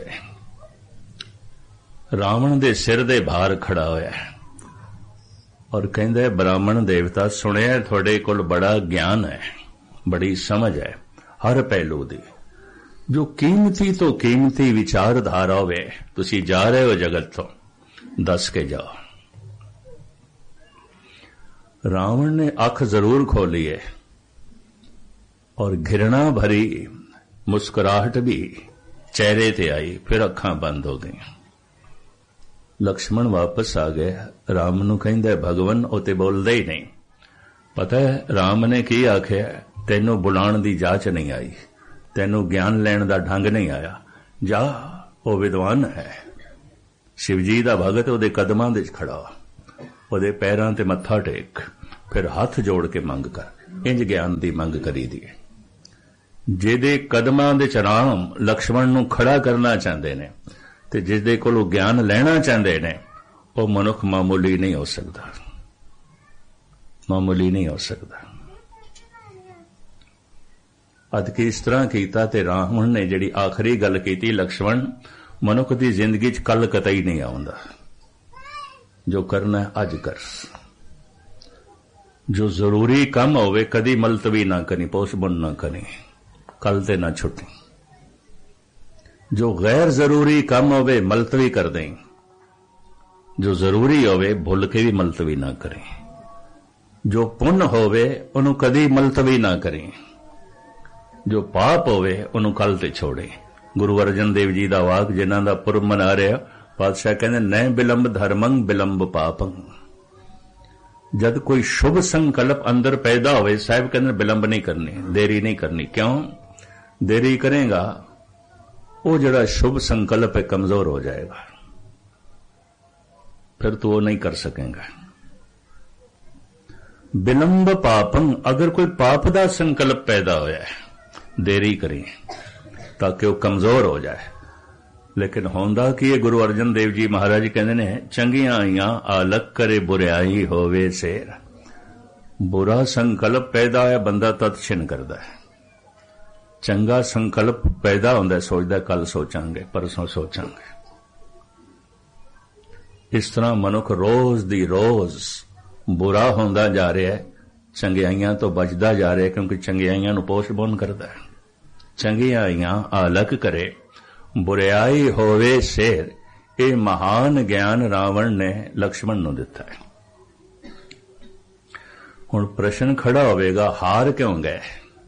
रावण दे सिर दे भार खड़ा होया और कहंदा ब्राह्मण देवता, सुनिया थोड़े कोल बड़ा ज्ञान है, बड़ी समझ है हर पहलू दी, जो कीमती तो कीमती विचारधारा होवे, तुसी जा रहे हो जगत तो दस के जाओ। रावण ने अख जरूर खोली है और घृणा भरी मुस्कुराहट भी चेहरे ते आई, फिर अखां बंद हो गई। लक्ष्मण वापस आ गए, राम नूं कहंदा भगवन उते बोलदे ही नहीं। पता है राम ने की आख्या, तैनूं बुलाण दी जाच नहीं आई, तैनूं ज्ञान लैण दा ढंग नहीं आया, जा वो विद्वान है, शिव जी का भगत ਉਹਦੇ ਕਦਮਾਂ ਦੇ ਖੜਾ, ਉਹਦੇ ਪੈਰਾਂ ਤੇ ਮੱਥਾ ਟੇਕ, ਫਿਰ ਹੱਥ ਜੋੜ ਕੇ ਮੰਗ ਕਰ। ਇੰਜ ਗਿਆਨ ਦੀ ਮੰਗ ਕਰੀਦੀ ਹੈ। ਜਿਹਦੇ ਕਦਮਾਂ ਦੇ ਚਰਾਮ ਲਕਸ਼ਮਣ ਨੂੰ ਖੜਾ ਕਰਨਾ ਚਾਹੁੰਦੇ ਨੇ ਤੇ ਜਿਹਦੇ ਕੋਲੋਂ ਗਿਆਨ ਲੈਣਾ ਚਾਹੁੰਦੇ ਨੇ, ਉਹ ਮਨੁੱਖ ਮਾਮੂਲੀ ਨਹੀਂ ਹੋ ਸਕਦਾ, ਮਾਮੂਲੀ ਨਹੀਂ ਹੋ ਸਕਦਾ। ਅਦ ਕਿ ਇਸ ਤਰ੍ਹਾਂ ਕੀਤਾ ਤੇ ਰਾਵਣ ਨੇ ਜਿਹੜੀ ਆਖਰੀ ਗੱਲ ਕੀਤੀ, ਲਕਸ਼ਮਣ ਮਨੁੱਖ ਦੀ ਜ਼ਿੰਦਗੀ 'ਚ ਕੱਲ ਕਤਈ ਨਹੀਂ ਆਉਂਦਾ। ਜੋ ਕਰਨਾ ਹੈ ਅੱਜ ਕਰ। ਜੋ ਜ਼ਰੂਰੀ ਕੰਮ ਹੋਵੇ ਕਦੀ ਮਲਤਵੀ ਨਾ ਕਰੀ, ਪੋਸਟਪੋਨ ਨਾ ਕਰੀ, ਕੱਲ ਤੇ ਨਾ ਛੁੱਟੀ। ਜੋ ਗੈਰ ਜ਼ਰੂਰੀ ਕੰਮ ਹੋਵੇ ਮਲਤਵੀ ਕਰ ਦੇਂ, ਜੋ ਜ਼ਰੂਰੀ ਹੋਵੇ ਭੁੱਲ ਕੇ ਵੀ ਮਲਤਵੀ ਨਾ ਕਰੇ। ਜੋ ਪੁੰਨ ਹੋਵੇ ਉਹਨੂੰ ਕਦੀ ਮਲਤਵੀ ਨਾ ਕਰੇ, ਜੋ ਪਾਪ ਹੋਵੇ ਉਹਨੂੰ ਕੱਲ ਤੇ ਛੋੜੇ। ਗੁਰੂ ਅਰਜਨ ਦੇਵ ਜੀ ਦਾ ਵਾਕ, ਜਿਨ੍ਹਾਂ ਦਾ ਪੁਰਬ ਮਨਾ ਰਿਹਾ, ਪਾਤਸ਼ਾਹ ਕਹਿੰਦੇ ਨੈ ਬਿਲੰਬ ਧਰਮੰ ਬਿਲੰਬ ਪਾਪੰ। ਜਦ ਕੋਈ ਸ਼ੁਭ ਸੰਕਲਪ ਅੰਦਰ ਪੈਦਾ ਹੋਵੇ, ਸਾਹਿਬ ਕਹਿੰਦੇ ਬਿਲੰਬ ਨਹੀਂ ਕਰਨੀ, ਦੇਰੀ ਨਹੀਂ ਕਰਨੀ। ਕਿਉਂ ਦੇਰੀ ਕਰੇਗਾ? ਉਹ ਜਿਹੜਾ ਸ਼ੁਭ ਸੰਕਲਪ ਹੈ ਕਮਜ਼ੋਰ ਹੋ ਜਾਏਗਾ, ਫਿਰ ਤੂੰ ਉਹ ਨਹੀਂ ਕਰ ਸਕੇਗਾ। ਬਿਲੰਬ ਪਾਪੰ, ਅਗਰ ਕੋਈ ਪਾਪ ਦਾ ਸੰਕਲਪ ਪੈਦਾ ਹੋਇਆ ਹੈ, ਦੇਰੀ ਕਰੀ ਤਾਂ ਕਿ ਉਹ ਕਮਜ਼ੋਰ ਹੋ ਜਾਏ। ਲੇਕਿਨ ਹੁੰਦਾ ਕੀ ਹੈ? ਗੁਰੂ ਅਰਜਨ ਦੇਵ ਜੀ ਮਹਾਰਾਜ ਕਹਿੰਦੇ ਨੇ, ਚੰਗੀਆਂ ਆਈਆਂ ਆਲਕ ਕਰੇ ਬੁਰਿਆਈ ਹੋਵੇ ਸੇਰ। ਬੁਰਾ ਸੰਕਲਪ ਪੈਦਾ ਹੋਇਆ, ਬੰਦਾ ਤਤ ਛਿਨ ਕਰਦਾ ਹੈ। ਚੰਗਾ ਸੰਕਲਪ ਪੈਦਾ ਹੁੰਦਾ, ਸੋਚਦਾ ਕੱਲ ਸੋਚਾਂਗੇ, ਪਰਸੋਂ ਸੋਚਾਂਗੇ। ਇਸ ਤਰ੍ਹਾਂ ਮਨੁੱਖ ਰੋਜ਼ ਦੀ ਰੋਜ਼ ਬੁਰਾ ਹੁੰਦਾ ਜਾ ਰਿਹਾ ਹੈ, ਚੰਗਿਆਈਆਂ ਤੋਂ ਬਚਦਾ ਜਾ ਰਿਹਾ, ਕਿਉਂਕਿ ਚੰਗਿਆਈਆਂ ਨੂੰ ਪੋਸਟਪੋਨ ਕਰਦਾ ਹੈ। ਚੰਗੀਆਂ ਆਈਆਂ ਆਲਕ ਕਰੇ ਬੁਰਿਆਈ ਹੋਵੇ ਸੇਰ। ਇਹ ਮਹਾਨ ਗਿਆਨ ਰਾਵਣ ਨੇ ਲਕਸ਼ਮਣ ਨੂੰ ਦਿੱਤਾ ਹੈ। ਹੁਣ ਪ੍ਰਸ਼ਨ ਖੜਾ ਹੋਵੇਗਾ, ਹਾਰ ਕਿਉਂ ਗਏ?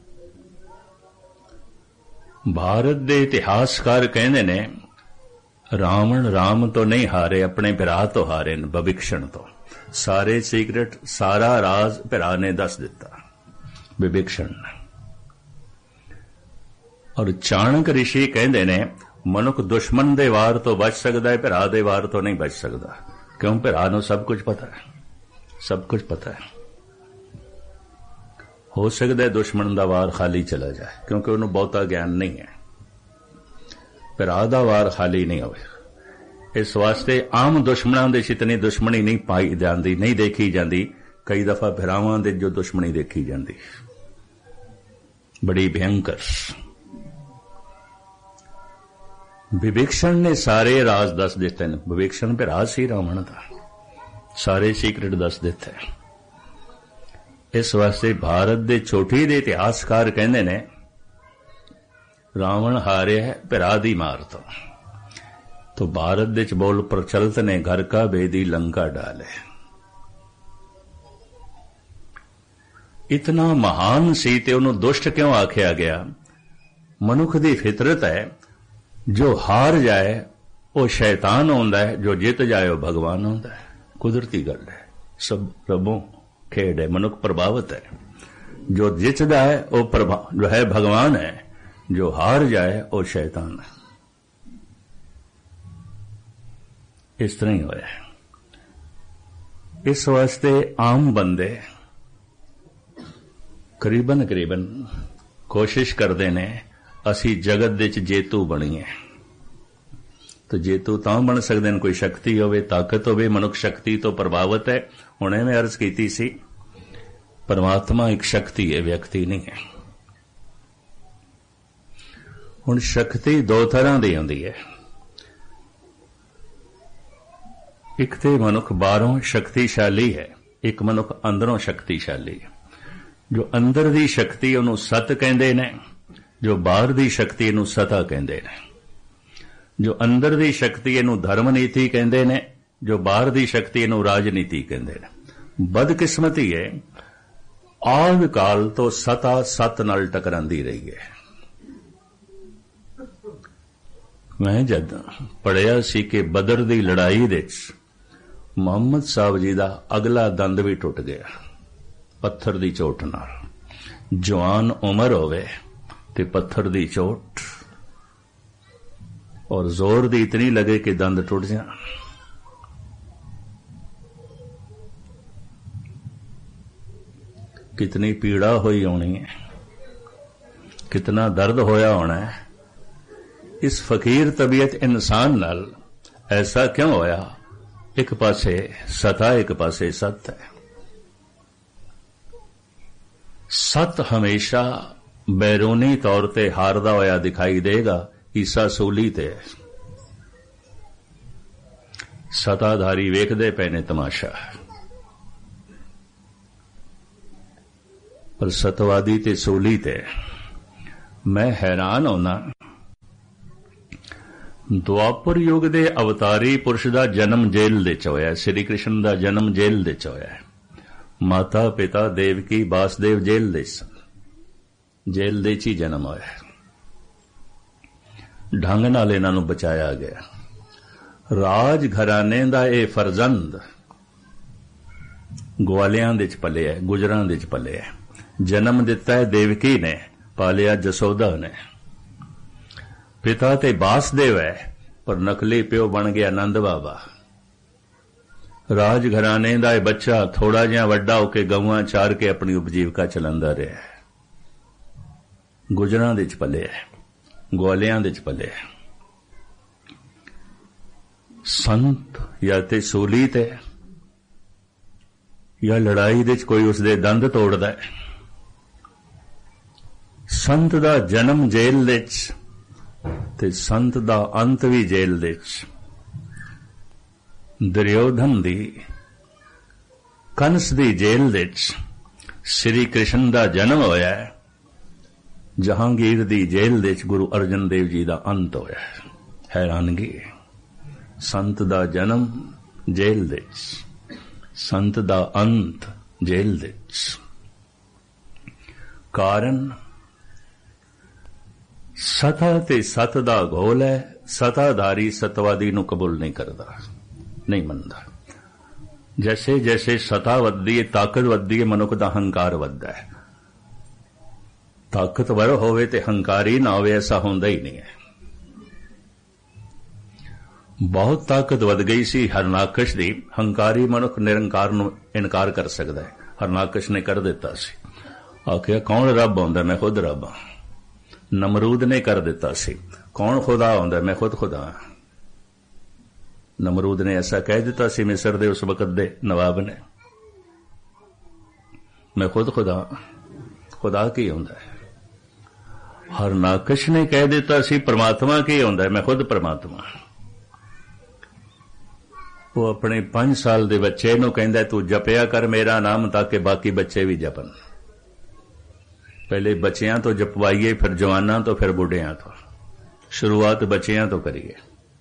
ਭਾਰਤ ਦੇ ਇਤਿਹਾਸਕਾਰ ਕਹਿੰਦੇ ਨੇ, ਰਾਵਣ ਰਾਮ ਤੋਂ ਨਹੀਂ ਹਾਰੇ, ਆਪਣੇ ਭਰਾ ਤੋਂ ਹਾਰੇ ਨੇ, ਵਿਭੀਸ਼ਣ ਤੋਂ। ਸਾਰੇ ਸੀਕ੍ਰੇਟ, ਸਾਰਾ ਰਾਜ਼ ਭਰਾ ਨੇ ਦੱਸ ਦਿੱਤਾ, ਵਿਭੀਸ਼ਣ ਨੇ। ਔਰ ਚਾਣਕ ਰਿਸ਼ੀ ਕਹਿੰਦੇ ਨੇ, ਮਨੁੱਖ ਦੁਸ਼ਮਣ ਦੇ ਵਾਰ ਤੋਂ ਬਚ ਸਕਦਾ ਹੈ, ਭਰਾ ਦੇ ਵਾਰ ਤੋਂ ਨਹੀਂ ਬਚ ਸਕਦਾ। ਕਿਉਂ? ਭਰਾ ਨੂੰ ਸਭ ਕੁਝ ਪਤਾ ਹੈ, ਸਭ ਕੁਝ ਪਤਾ ਹੈ। ਹੋ ਸਕਦਾ ਹੈ ਦੁਸ਼ਮਣ ਦਾ ਵਾਰ ਖਾਲੀ ਚਲਾ ਜਾਏ, ਕਿਉਂਕਿ ਉਹਨੂੰ ਬਹੁਤਾ ਗਿਆਨ ਨਹੀਂ ਹੈ। ਭਰਾ ਦਾ ਵਾਰ ਖਾਲੀ ਨਹੀਂ ਹੋਵੇ। ਇਸ ਵਾਸਤੇ ਆਮ ਦੁਸ਼ਮਣਾਂ ਦੇ ਇਤਨੀ ਦੁਸ਼ਮਣੀ ਨਹੀਂ ਪਾਈ ਜਾਂਦੀ, ਨਹੀਂ ਦੇਖੀ ਜਾਂਦੀ। ਕਈ ਦਫਾ ਭਰਾਵਾਂ ਦੇ ਜੋ ਦੁਸ਼ਮਣੀ ਦੇਖੀ ਜਾਂਦੀ, ਬੜੀ ਭਿਅੰਕਰ। ਵਿਭੀਸ਼ਣ ਨੇ ਸਾਰੇ ਰਾਜ਼ ਦੱਸ ਦਿੱਤੇ ਨੇ। ਵਿਭੀਸ਼ਣ ਭਰਾ ਸੀ ਰਾਵਣ ਦਾ, ਸਾਰੇ ਸੀਕ੍ਰੇਟ ਦੱਸ ਦਿੱਤੇ। ਇਸ ਵਾਸਤੇ ਭਾਰਤ ਦੇ ਛੋਟੀ ਦੇ ਇਤਿਹਾਸਕਾਰ ਕਹਿੰਦੇ ਨੇ, ਰਾਵਣ ਹਾਰਿਆ ਹੈ ਭਰਾ ਦੀ ਮਾਰ ਤੋਂ। तो भारत विच बोल प्रचलित ने, घर का बेदी लंका डाले। इतना महान सी ते उन्होंने दुष्ट क्यों आख्या गया? मनुख दी फितरत है, जो हार जाए वो शैतान होंदा है, जो जित जाए वो भगवान होंदा है। कुदरती गल है, सब रबों खेड है, मनुख प्रभावित है। जो जितदा है वो जो है भगवान है, जो हार जाए वो शैतान है। इस तरह ही होया है। इस वास्ते आम बंदे करीबन कोशिश करते ने असी जगत दे च जेतू बणीए। तो जेतू तां बन सकते हैं कोई शक्ति होवे, ताकत होवे। मनुख शक्ति तो प्रभावित है। हुणे मैं अर्ज कीती सी, परमात्मा एक शक्ति है, व्यक्ति नहीं है। हुण शक्ति दो तरह दी हुंदी है। एक ते मनुख बाहरों शक्तिशाली है, एक मनुख अंदरों शक्तिशाली है। जो अंदर दी शक्ति उन्होंने सत कहते ने, जो बाहर दी शक्ति इनू सता कहते ने। जो अंदर दी शक्ति इनू धर्म नीति कहते ने, जो बाहर दी शक्ति इनू राजनीति कहते ने। बदकिस्मती है, आद काल तो सता सत नाल टकरांदी रही है। मैं जद पढ़िया सी कि बदर दी लड़ाई दे मुहम्मद साहब जी दा अगला दंद भी टुट गया पत्थर दी चोट नाल। जवान उमर होवे ते पत्थर दी चोट और जोर दी इतनी लगे कि दंद टुट जान। कितनी पीड़ा हुई होनी है, कितना दर्द होया होना है। इस फकीर तबीयत इंसान नाल ऐसा क्यों होया? एक पासे सता, एक पासे सत है। सत हमेशा बैरूनी तौर ते हारदा होया दिखाई देगा, ईसा सूली ते सताधारी वेखदे पे ने तमाशा, पर सतवादी ते सूली ते मैं हैरान होना। ਦੁਆਪਰ ਯੁੱਗ ਦੇ ਅਵਤਾਰੀ ਪੁਰਸ਼ ਦਾ ਜਨਮ ਜੇਲ੍ਹ ਦੇ ਚ ਹੋਇਆ। ਸ੍ਰੀ ਕ੍ਰਿਸ਼ਨ ਦਾ ਜਨਮ ਜੇਲ੍ਹ ਦੇ ਚ ਹੋਇਆ। ਮਾਤਾ ਪਿਤਾ ਦੇਵਕੀ ਵਾਸਦੇਵ ਜੇਲ੍ਹ ਦੇ ਸਨ, ਜੇਲ੍ਹ ਦੇ ਚ ਹੀ ਜਨਮ ਹੋਇਆ। ਢੰਗ ਨਾਲ ਇਹਨਾਂ ਨੂੰ ਬਚਾਇਆ ਗਿਆ। ਰਾਜ ਘਰਾਣੇ ਦਾ ਇਹ ਫਰਜ਼ੰਦ ਗਵਾਲਿਆਂ ਦੇ ਚ ਪਲਿਆ, ਗੁਜਰਾਂ ਦੇ ਚ ਪਲਿਆ। ਜਨਮ ਦਿੱਤਾ ਹੈ ਦੇਵਕੀ ਨੇ, ਪਾਲਿਆ ਜਸੋਦਾ ਨੇ। पिता ते वासदेव है, पर नकली प्यो बन गया नंद बाबा। राज घराने दा बच्चा थोड़ा जिहा वड्डा होके गऊआं चार के अपनी उपजीविका चलांदा रहा। गुजरां दे च पले, ग्वालियां दे च पले। संत या ते सूली ते या लड़ाई दे च कोई उसदे दंद तोड़दा है। संत दा जन्म जेल दे च ते संत दा अंत भी जेल दे च। दुर्योधन दी, कंस दी जेल दे च श्री कृष्ण दा जन्म होया है। जहांगीर दी जेल दे च गुरु अर्जन देव जी दा अंत होया है। हैरानगी, संत दा जन्म जेल दे च, संत दा अंत जेल दे च। कारण सता ते सत दा घोल है। सताधारी सतवादी नूं कबूल नहीं करदा, नहीं मनदा। जैसे जैसे सता वधदी है, ताकत वधदी है, मनुख दा हंकार वधदा है। ताकतवर होवे ते हंकारी ना होवे, ऐसा होंदा ही नहीं है। बहुत ताकत वध गई सी हरनाकश दी। हंकारी मनुख निरंकार नूं इनकार कर सकदा है। हरनाकश ने कर दिता सी, आखिया कौन रब होंदा? मैं खुद रब हां। नमरूद ने कर दिता सी, कौन खुदा होंदा? मैं खुद खुदा। नमरूद ने ऐसा कह दिता सी मिस्र दे उस वक्त दे नवाब ने, मैं खुद खुदा। खुदा की होंदा है? हरनाकश ने कह दिता सी परमात्मा की होंदा है, मैं खुद परमात्मा। वो अपने 5 साल दे बच्चे नूं कहंदा तू जपिया कर मेरा नाम ताकि बाकी बच्चे भी जपन। पहले बच्चियां तो जपवाइए, फिर जवाना तो, फिर बुढ़ियां तो। शुरुआत बच्चियां तो करिए।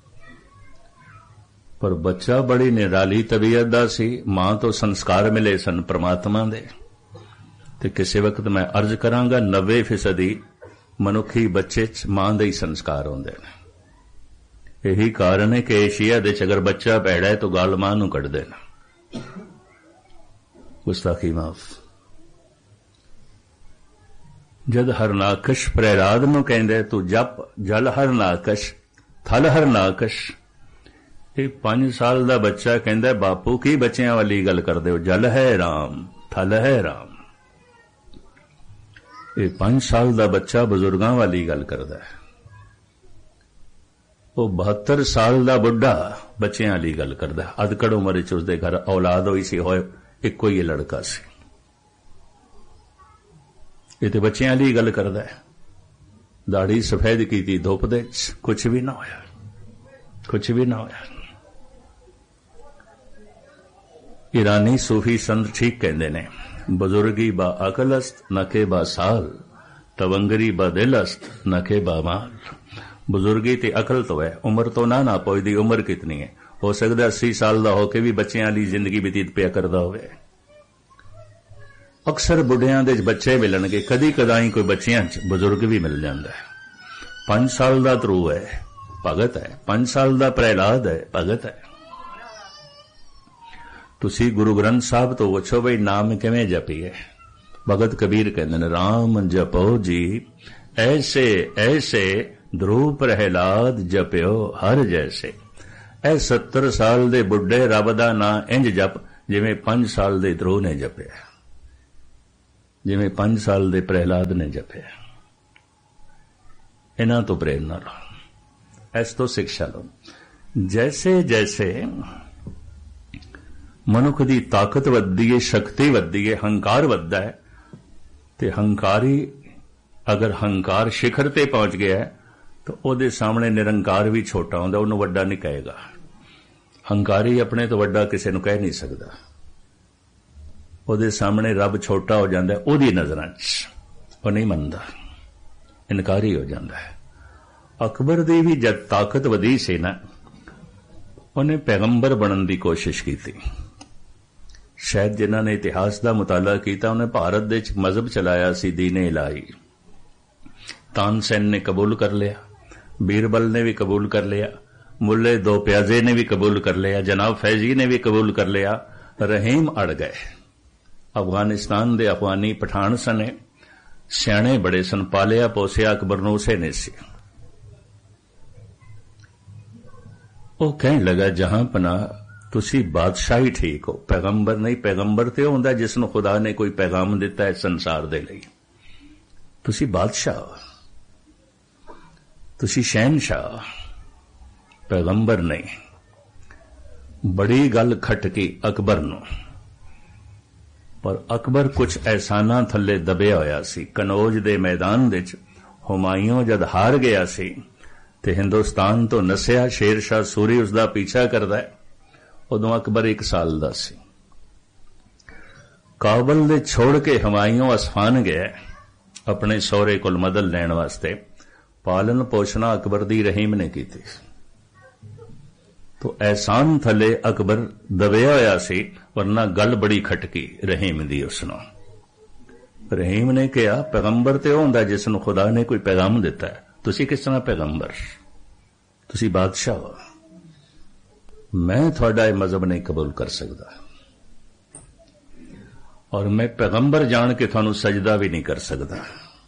पर बच्चा बड़ी निराली तबीयत दा सी। मां तो संस्कार मिले सन परमात्मा दे। ते किसी वक्त मैं अर्ज करांगा 90% मनुखी बच्चे च मां दे ही संस्कार होंदे ने। यही कारण है कि एशिया दे च अगर बच्चा भैड़ा है तो गाल मां नूं कढ देना। गुस्ताखी माफ। जद हरनाकश प्रहलाद नूं कहंदे तू जप जल हरनाकश थल हरनाकश। 5 साल दा बच्चा कहंदा बापू की बच्चियां वाली गल करदे हो? जल है राम, थल है राम। 5 साल दा बच्चा बुजुर्गां वाली गल करदा है। वो 72 साल दा बुढ़ा बच्चियां वाली गल करदा है। अधकड़ उम्र च उसदे घर औलाद होई सी, होए इक्को ही लड़का सी। ये तो बच्चियां वाली गल करदा है। दाढ़ी सफेद की थी धुप दे कुछ भी ना होया, कुछ भी ना होया। ईरानी सूफी संत ठीक कहते ने, बुजुर्गी बा अकलस्त नके बा साल, तवंगरी बा दिलस्त नके बा माल। बुजुर्गी ते अकल तो है, उम्र तो ना पोईदी। उम्र कितनी है? हो सकता 80 साल का होके भी बच्चियां वाली जिंदगी व्यतीत पिया करदा होवे। अक्सर बुढ़ियां दे बच्चे मिलणगे, कदी कदाई कोई बच्चियां च बुजुर्ग भी मिल जांदा है। 5 साल का ध्रुव है, भगत है। 5 साल का प्रहलाद है, भगत है। तुसी गुरु ग्रंथ साहब तो पुछो बई नाम किवें जपीए? भगत कबीर कहंदे ने, राम जपो जी ऐसे ऐसे ਧਰੁਵ ਪ੍ਰਹਿਲਾਦ ਜਪਿਓ ਹਰ ਜੈਸੇ। ਇਹ 70 ਸਾਲ ਦੇ ਬੁੱਢੇ ਰੱਬ ਦਾ ਨਾਂ ਇੰਜ ਜਪ ਜਿਵੇਂ 5 ਸਾਲ ਦੇ ਧਰੁਵ ਨੇ ਜਪਿਆ, ਜਿਵੇਂ 5 ਸਾਲ ਦੇ ਪ੍ਰਹਿਲਾਦ ਨੇ ਜਪਿਆ। ਇਹਨਾਂ ਤੋਂ ਪ੍ਰੇਰਨਾ ਲਓ, ਇਸ ਤੋਂ ਸਿੱਖਿਆ ਲਓ। ਜੈਸੇ ਜੈਸੇ ਮਨੁੱਖ ਦੀ ਤਾਕਤ ਵੱਧਦੀ ਹੈ, ਸ਼ਕਤੀ ਵੱਧਦੀ ਹੈ, ਹੰਕਾਰ ਵੱਧਦਾ ਹੈ, ਤੇ ਹੰਕਾਰੀ ਅਗਰ ਹੰਕਾਰ ਸਿਖਰ ਤੇ ਪਹੁੰਚ ਗਿਆ ਤਾਂ ਉਹਦੇ ਸਾਹਮਣੇ ਨਿਰੰਕਾਰ ਵੀ ਛੋਟਾ ਹੁੰਦਾ, ਉਹਨੂੰ ਵੱਡਾ ਨਹੀਂ ਕਹੇਗਾ। ਹੰਕਾਰੀ ਆਪਣੇ ਤੋਂ ਵੱਡਾ ਕਿਸੇ ਨੂੰ ਕਹਿ ਨਹੀਂ ਸਕਦਾ, ਉਹਦੇ ਸਾਹਮਣੇ ਰੱਬ ਛੋਟਾ ਹੋ ਜਾਂਦਾ ਉਹਦੀ ਨਜ਼ਰਾਂ 'ਚ, ਉਹ ਨਹੀਂ ਮੰਨਦਾ, ਇਨਕਾਰੀ ਹੋ ਜਾਂਦਾ ਹੈ। ਅਕਬਰ ਦੀ ਵੀ ਜਦ ਤਾਕਤ ਵਧੀ ਸੀ ਨਾ, ਉਹਨੇ ਪੈਗੰਬਰ ਬਣਨ ਦੀ ਕੋਸ਼ਿਸ਼ ਕੀਤੀ। ਸ਼ਾਇਦ ਜਿਨ੍ਹਾਂ ਨੇ ਇਤਿਹਾਸ ਦਾ ਮੁਤਾਲਾ ਕੀਤਾ, ਉਹਨੇ ਭਾਰਤ ਦੇ ਵਿੱਚ ਮਜ਼ਹਬ ਚਲਾਇਆ ਸੀ ਦੀਨ-ਏ ਇਲਾਹੀ। ਤਾਨਸੈਨ ਨੇ ਕਬੂਲ ਕਰ ਲਿਆ, ਬੀਰਬਲ ਨੇ ਵੀ ਕਬੂਲ ਕਰ ਲਿਆ, ਮੁੱਲੇ ਦੋ ਪਿਆਜ਼ੇ ਨੇ ਵੀ ਕਬੂਲ ਕਰ ਲਿਆ, ਜਨਾਬ ਫੈਜ਼ੀ ਨੇ ਵੀ ਕਬੂਲ ਕਰ ਲਿਆ। ਰਹੀਮ ਅੜ ਗਏ। ਅਫਗਾਨਿਸਤਾਨ ਦੇ ਅਫਗਾਨੀ ਪਠਾਨ ਸਨ, ਸਿਆਣੇ ਬੜੇ ਸਨ, ਪਾਲਿਆ ਪੋਸਿਆ ਅਕਬਰ ਨੂੰ ਉਸੇ ਨੇ ਸੀ। ਉਹ ਕਹਿਣ ਲੱਗਾ, ਜਹਾਂ ਪਨਾ ਤੁਸੀਂ ਬਾਦਸ਼ਾਹੀ ਠੀਕ ਹੋ, ਪੈਗੰਬਰ ਨਹੀਂ। ਪੈਗੰਬਰ ਤੇ ਹੁੰਦਾ ਜਿਸ ਨੂੰ ਖੁਦਾ ਨੇ ਕੋਈ ਪੈਗਾਮ ਦਿੱਤਾ ਹੈ ਸੰਸਾਰ ਦੇ ਲਈ। ਤੁਸੀਂ ਬਾਦਸ਼ਾਹ ਹੋ, ਤੁਸੀਂ ਸ਼ਹਿਨਸ਼ਾਹ, ਪੈਗੰਬਰ ਨਹੀਂ। ਬੜੀ ਗੱਲ ਖਟਕੀ ਅਕਬਰ ਨੂੰ, ਪਰ ਅਕਬਰ ਕੁਝ ਅਹਿਸਾਨਾਂ ਥੱਲੇ ਦਬਿਆ ਹੋਇਆ ਸੀ। ਕਨੌਜ ਦੇ ਮੈਦਾਨ ਵਿੱਚ ਹੁਮਾਯੂੰ ਜਦ ਹਾਰ ਗਿਆ ਸੀ ਤੇ ਹਿੰਦੁਸਤਾਨ ਤੋਂ ਨਸਿਆ, ਸ਼ੇਰ ਸ਼ਾਹ ਸੂਰੀ ਉਸਦਾ ਪਿੱਛਾ ਕਰਦਾ ਹੈ, ਉਦੋਂ ਅਕਬਰ 1 ਸਾਲ ਦਾ ਸੀ। ਕਾਬਲ ਦੇ ਛੋੜ ਕੇ ਹੁਮਾਯੂੰ ਅਸਫਾਨ ਗਿਆ ਆਪਣੇ ਸਹੁਰੇ ਕੋਲ ਮਦਦ ਲੈਣ ਵਾਸਤੇ। ਪਾਲਣ ਪੋਸ਼ਣਾ ਅਕਬਰ ਦੀ ਰਹੀਮ ਨੇ ਕੀਤੀ, ਤੋ ਅਹਿਸਾਨ ਥੱਲੇ ਅਕਬਰ ਦਬਿਆ ਹੋਇਆ ਸੀ, ਵਰਨਾ ਗੱਲ ਬੜੀ ਖਟਕੀ ਰਹੀਮ ਦੀ। ਉਸਨੂੰ ਰਹੀਮ ਨੇ ਕਿਹਾ, ਪੈਗੰਬਰ ਤੇ ਉਹ ਹੁੰਦਾ ਜਿਸ ਨੂੰ ਖੁਦਾ ਨੇ ਕੋਈ ਪੈਗਾਮ ਦਿੱਤਾ ਹੈ, ਤੁਸੀਂ ਕਿਸ ਤਰ੍ਹਾਂ ਪੈਗੰਬਰ? ਤੁਸੀਂ ਬਾਦਸ਼ਾਹ ਹੋ, ਮੈਂ ਤੁਹਾਡਾ ਇਹ ਮਜ਼ਹਬ ਨਹੀਂ ਕਬੂਲ ਕਰ ਸਕਦਾ, ਔਰ ਮੈਂ ਪੈਗੰਬਰ ਜਾਣ ਕੇ ਤੁਹਾਨੂੰ ਸਜਦਾ ਵੀ ਨਹੀਂ ਕਰ ਸਕਦਾ।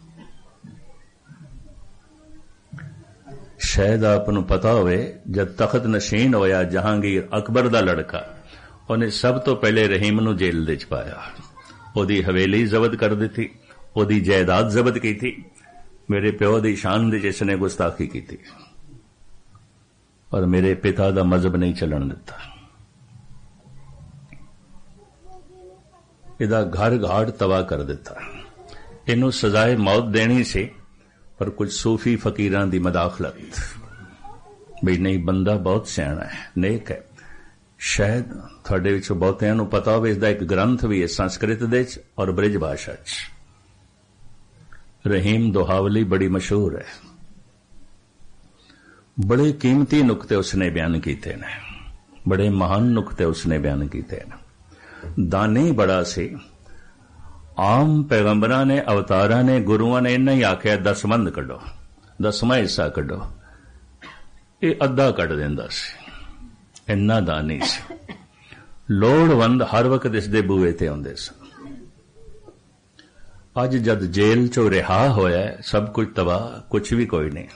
ਸ਼ਾਇਦ ਆਪ ਨੂੰ ਪਤਾ ਹੋਵੇ, ਜਦ ਤਖਤ ਨਸ਼ੀਨ ਹੋਇਆ ਜਹਾਂਗੀਰ, ਅਕਬਰ ਦਾ ਲੜਕਾ, ਉਹਨੇ ਸਭ ਤੋਂ ਪਹਿਲੇ ਰਹੀਮ ਨੂੰ ਜੇਲ੍ਹ ਦੇ ਚ ਪਾਇਆ, ਉਹਦੀ ਹਵੇਲੀ ਜ਼ਬਤ ਕਰ ਦਿੱਤੀ, ਉਹਦੀ ਜਾਇਦਾਦ ਜ਼ਬਤ ਕੀਤੀ। ਮੇਰੇ ਪਿਓ ਦੀ ਸ਼ਾਨ ਦੇ ਜਿਸ ਨੇ ਗੁਸਤਾਖੀ ਕੀਤੀ, ਔਰ ਮੇਰੇ ਪਿਤਾ ਦਾ ਮਜ਼ਹਬ ਨਹੀਂ ਚੱਲਣ ਦਿੱਤਾ। ਇਹਦਾ ਘਰ ਘਾਟ ਤਬਾਹ ਕਰ ਦਿੱਤਾ। ਇਹਨੂੰ ਸਜ਼ਾਏ ਮੌਤ ਦੇਣੀ ਸੀ, ਪਰ ਕੁਝ ਸੂਫੀ ਫਕੀਰਾਂ ਦੀ ਮਦਾਖਲਤ, ਵੀ ਨਹੀਂ ਬੰਦਾ ਬਹੁਤ ਸਿਆਣਾ ਹੈ, ਨੇਕ ਹੈ। ਸ਼ਾਇਦ ਤੁਹਾਡੇ ਵਿੱਚੋਂ ਬਹੁਤਿਆਂ ਨੂੰ ਪਤਾ ਹੋਵੇ, ਇਸਦਾ ਇੱਕ ਗ੍ਰੰਥ ਵੀ ਹੈ ਸੰਸਕ੍ਰਿਤ ਦੇ ਚ ਔਰ ਬ੍ਰਿਜ ਭਾਸ਼ਾ ਚ। ਰਹੀਮ ਦੁਹਾਵਲੀ ਬੜੀ ਮਸ਼ਹੂਰ ਹੈ। ਬੜੇ ਕੀਮਤੀ ਨੁਕਤੇ ਉਸਨੇ ਬਿਆਨ ਕੀਤੇ ਨੇ, ਬੜੇ ਮਹਾਨ ਨੁਕਤੇ ਉਸਨੇ ਬਿਆਨ ਕੀਤੇ ਨੇ। ਦਾਨੀ ਬੜਾ ਸੀ। ਆਮ ਪੈਗੰਬਰਾਂ ਨੇ, ਅਵਤਾਰਾਂ ਨੇ, ਗੁਰੂਆਂ ਨੇ ਇੰਨਾ ਹੀ ਆਖਿਆ 10 ਬੰਦ ਕੱਢੋ, 10ਵਾਂ ਹਿੱਸਾ ਕੱਢੋ, ਇਹ ਅੱਧਾ ਕੱਢ ਦਿੰਦਾ ਸੀ। ਇੰਨਾ ਦਾਨੀ ਸੀ। ਲੋੜਵੰਦ ਹਰ ਵਕਤ ਇਸ ਦੇ ਬੂਹੇ ਤੇ ਆਉਂਦੇ ਸਨ। ਅੱਜ ਜਦ ਜੇਲ੍ਹ ਚੋਂ ਰਿਹਾ ਹੋਇਆ, ਸਭ ਕੁਝ ਤਬਾਹ, ਕੁਝ ਵੀ ਕੋਈ ਨਹੀਂ,